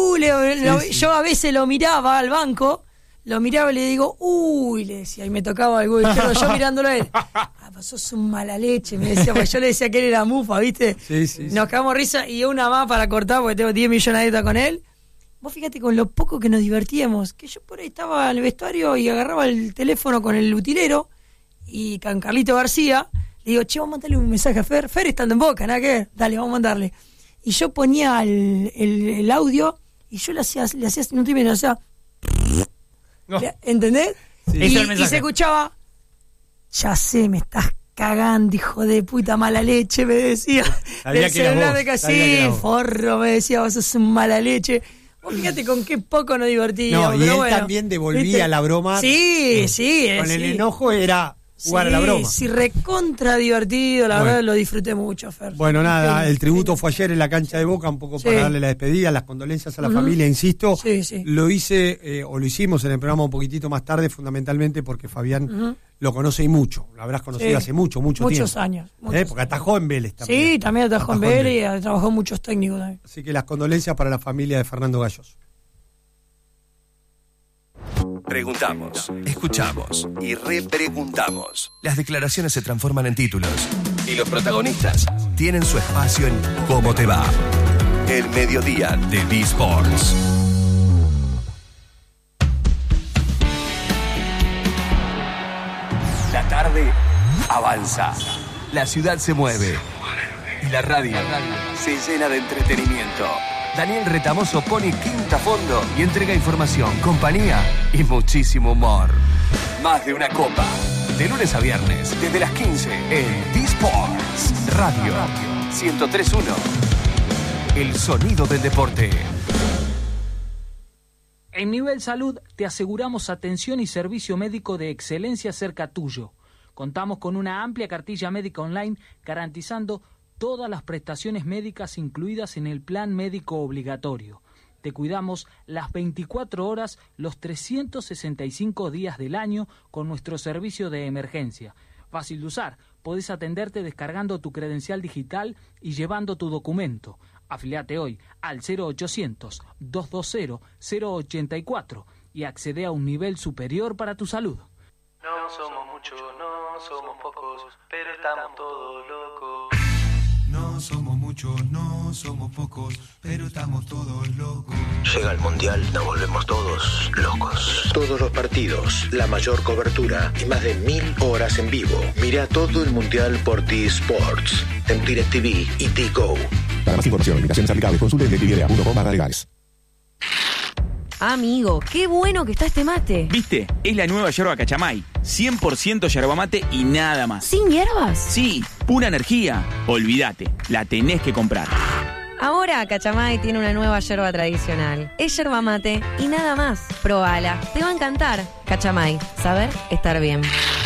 Sí. yo a veces lo miraba al banco, lo miraba y le digo, le decía, y me tocaba el huevo izquierdo, yo mirándolo a él. Pues sos un mala leche, me decía, pues yo le decía que él era mufa, ¿viste? Sí. Nos cagamos risa, y una más para cortar, porque tengo 10 millones de anécdotas con él. Vos fíjate con lo poco que nos divertíamos, que yo por ahí estaba en el vestuario y agarraba el teléfono con el utilero, y con Carlito García, le digo, che, vamos a mandarle un mensaje a Fer estando en Boca, nada que ver, dale, vamos a mandarle. Y yo ponía el audio, y yo le hacía no te o sea, No. ¿entendés? Sí. Y, Ese era el y mensaje. se escuchaba, ya sé, me estás cagando, hijo de puta, mala leche, me decía. Sabía Del que eras celular vos, de sabía que casi, eras vos. forro, me decía, vos sos un mala leche. Vos fíjate con qué poco nos divertíamos. No, y pero él bueno, también devolvía ¿viste? la broma. Sí. Con el sí. enojo era jugar a la broma. Sí, recontra divertido, la Bueno. verdad lo disfruté mucho, Fer. Bueno, nada, Sí. el tributo fue ayer en la cancha de Boca, un poco Sí. para darle la despedida, las condolencias a la familia, insisto. Sí. Lo hice, o lo hicimos en el programa un poquitito más tarde, fundamentalmente porque Fabián lo conoce y mucho. Lo habrás conocido Sí. hace mucho tiempo. Muchos años. Porque atajó en Vélez también. Sí, también atajó en Vélez y trabajó muchos técnicos también. Así que las condolencias para la familia de Fernando Galloso. Preguntamos, escuchamos y repreguntamos. Las declaraciones se transforman en títulos y los protagonistas tienen su espacio en ¿Cómo te va? El mediodía de B-Sports. La tarde avanza. La ciudad se mueve. Y la radio se llena de entretenimiento. Daniel Retamoso pone quinta a fondo y entrega información, compañía y muchísimo humor. Más de una copa. De lunes a viernes, desde las 15 en D-Sports Radio 103.1. El sonido del deporte. En Nivel Salud te aseguramos atención y servicio médico de excelencia cerca tuyo. Contamos con una amplia cartilla médica online garantizando todas las prestaciones médicas incluidas en el plan médico obligatorio. Te cuidamos las 24 horas, los 365 días del año con nuestro servicio de emergencia. Fácil de usar, podés atenderte descargando tu credencial digital y llevando tu documento. Afiliate hoy al 0800-220-084 y accede a un nivel superior para tu salud. No somos muchos, no somos pocos, pero estamos todos locos. No somos muchos, no somos pocos, pero estamos todos locos. Llega el Mundial, nos volvemos todos locos. Todos los partidos, la mayor cobertura y más de 1000 horas en vivo. Mira todo el Mundial por T-Sports, en DirecTV y T-Go. Para más información, limitaciones aplicables, consulte en DirecTV.com/legales. Amigo, qué bueno que está este mate. ¿Viste? Es la nueva yerba Cachamay. 100% yerba mate y nada más. ¿Sin hierbas? Sí, pura energía. Olvídate, la tenés que comprar. Ahora Cachamay tiene una nueva yerba tradicional. Es yerba mate y nada más. Probala, te va a encantar. Cachamay, saber estar bien.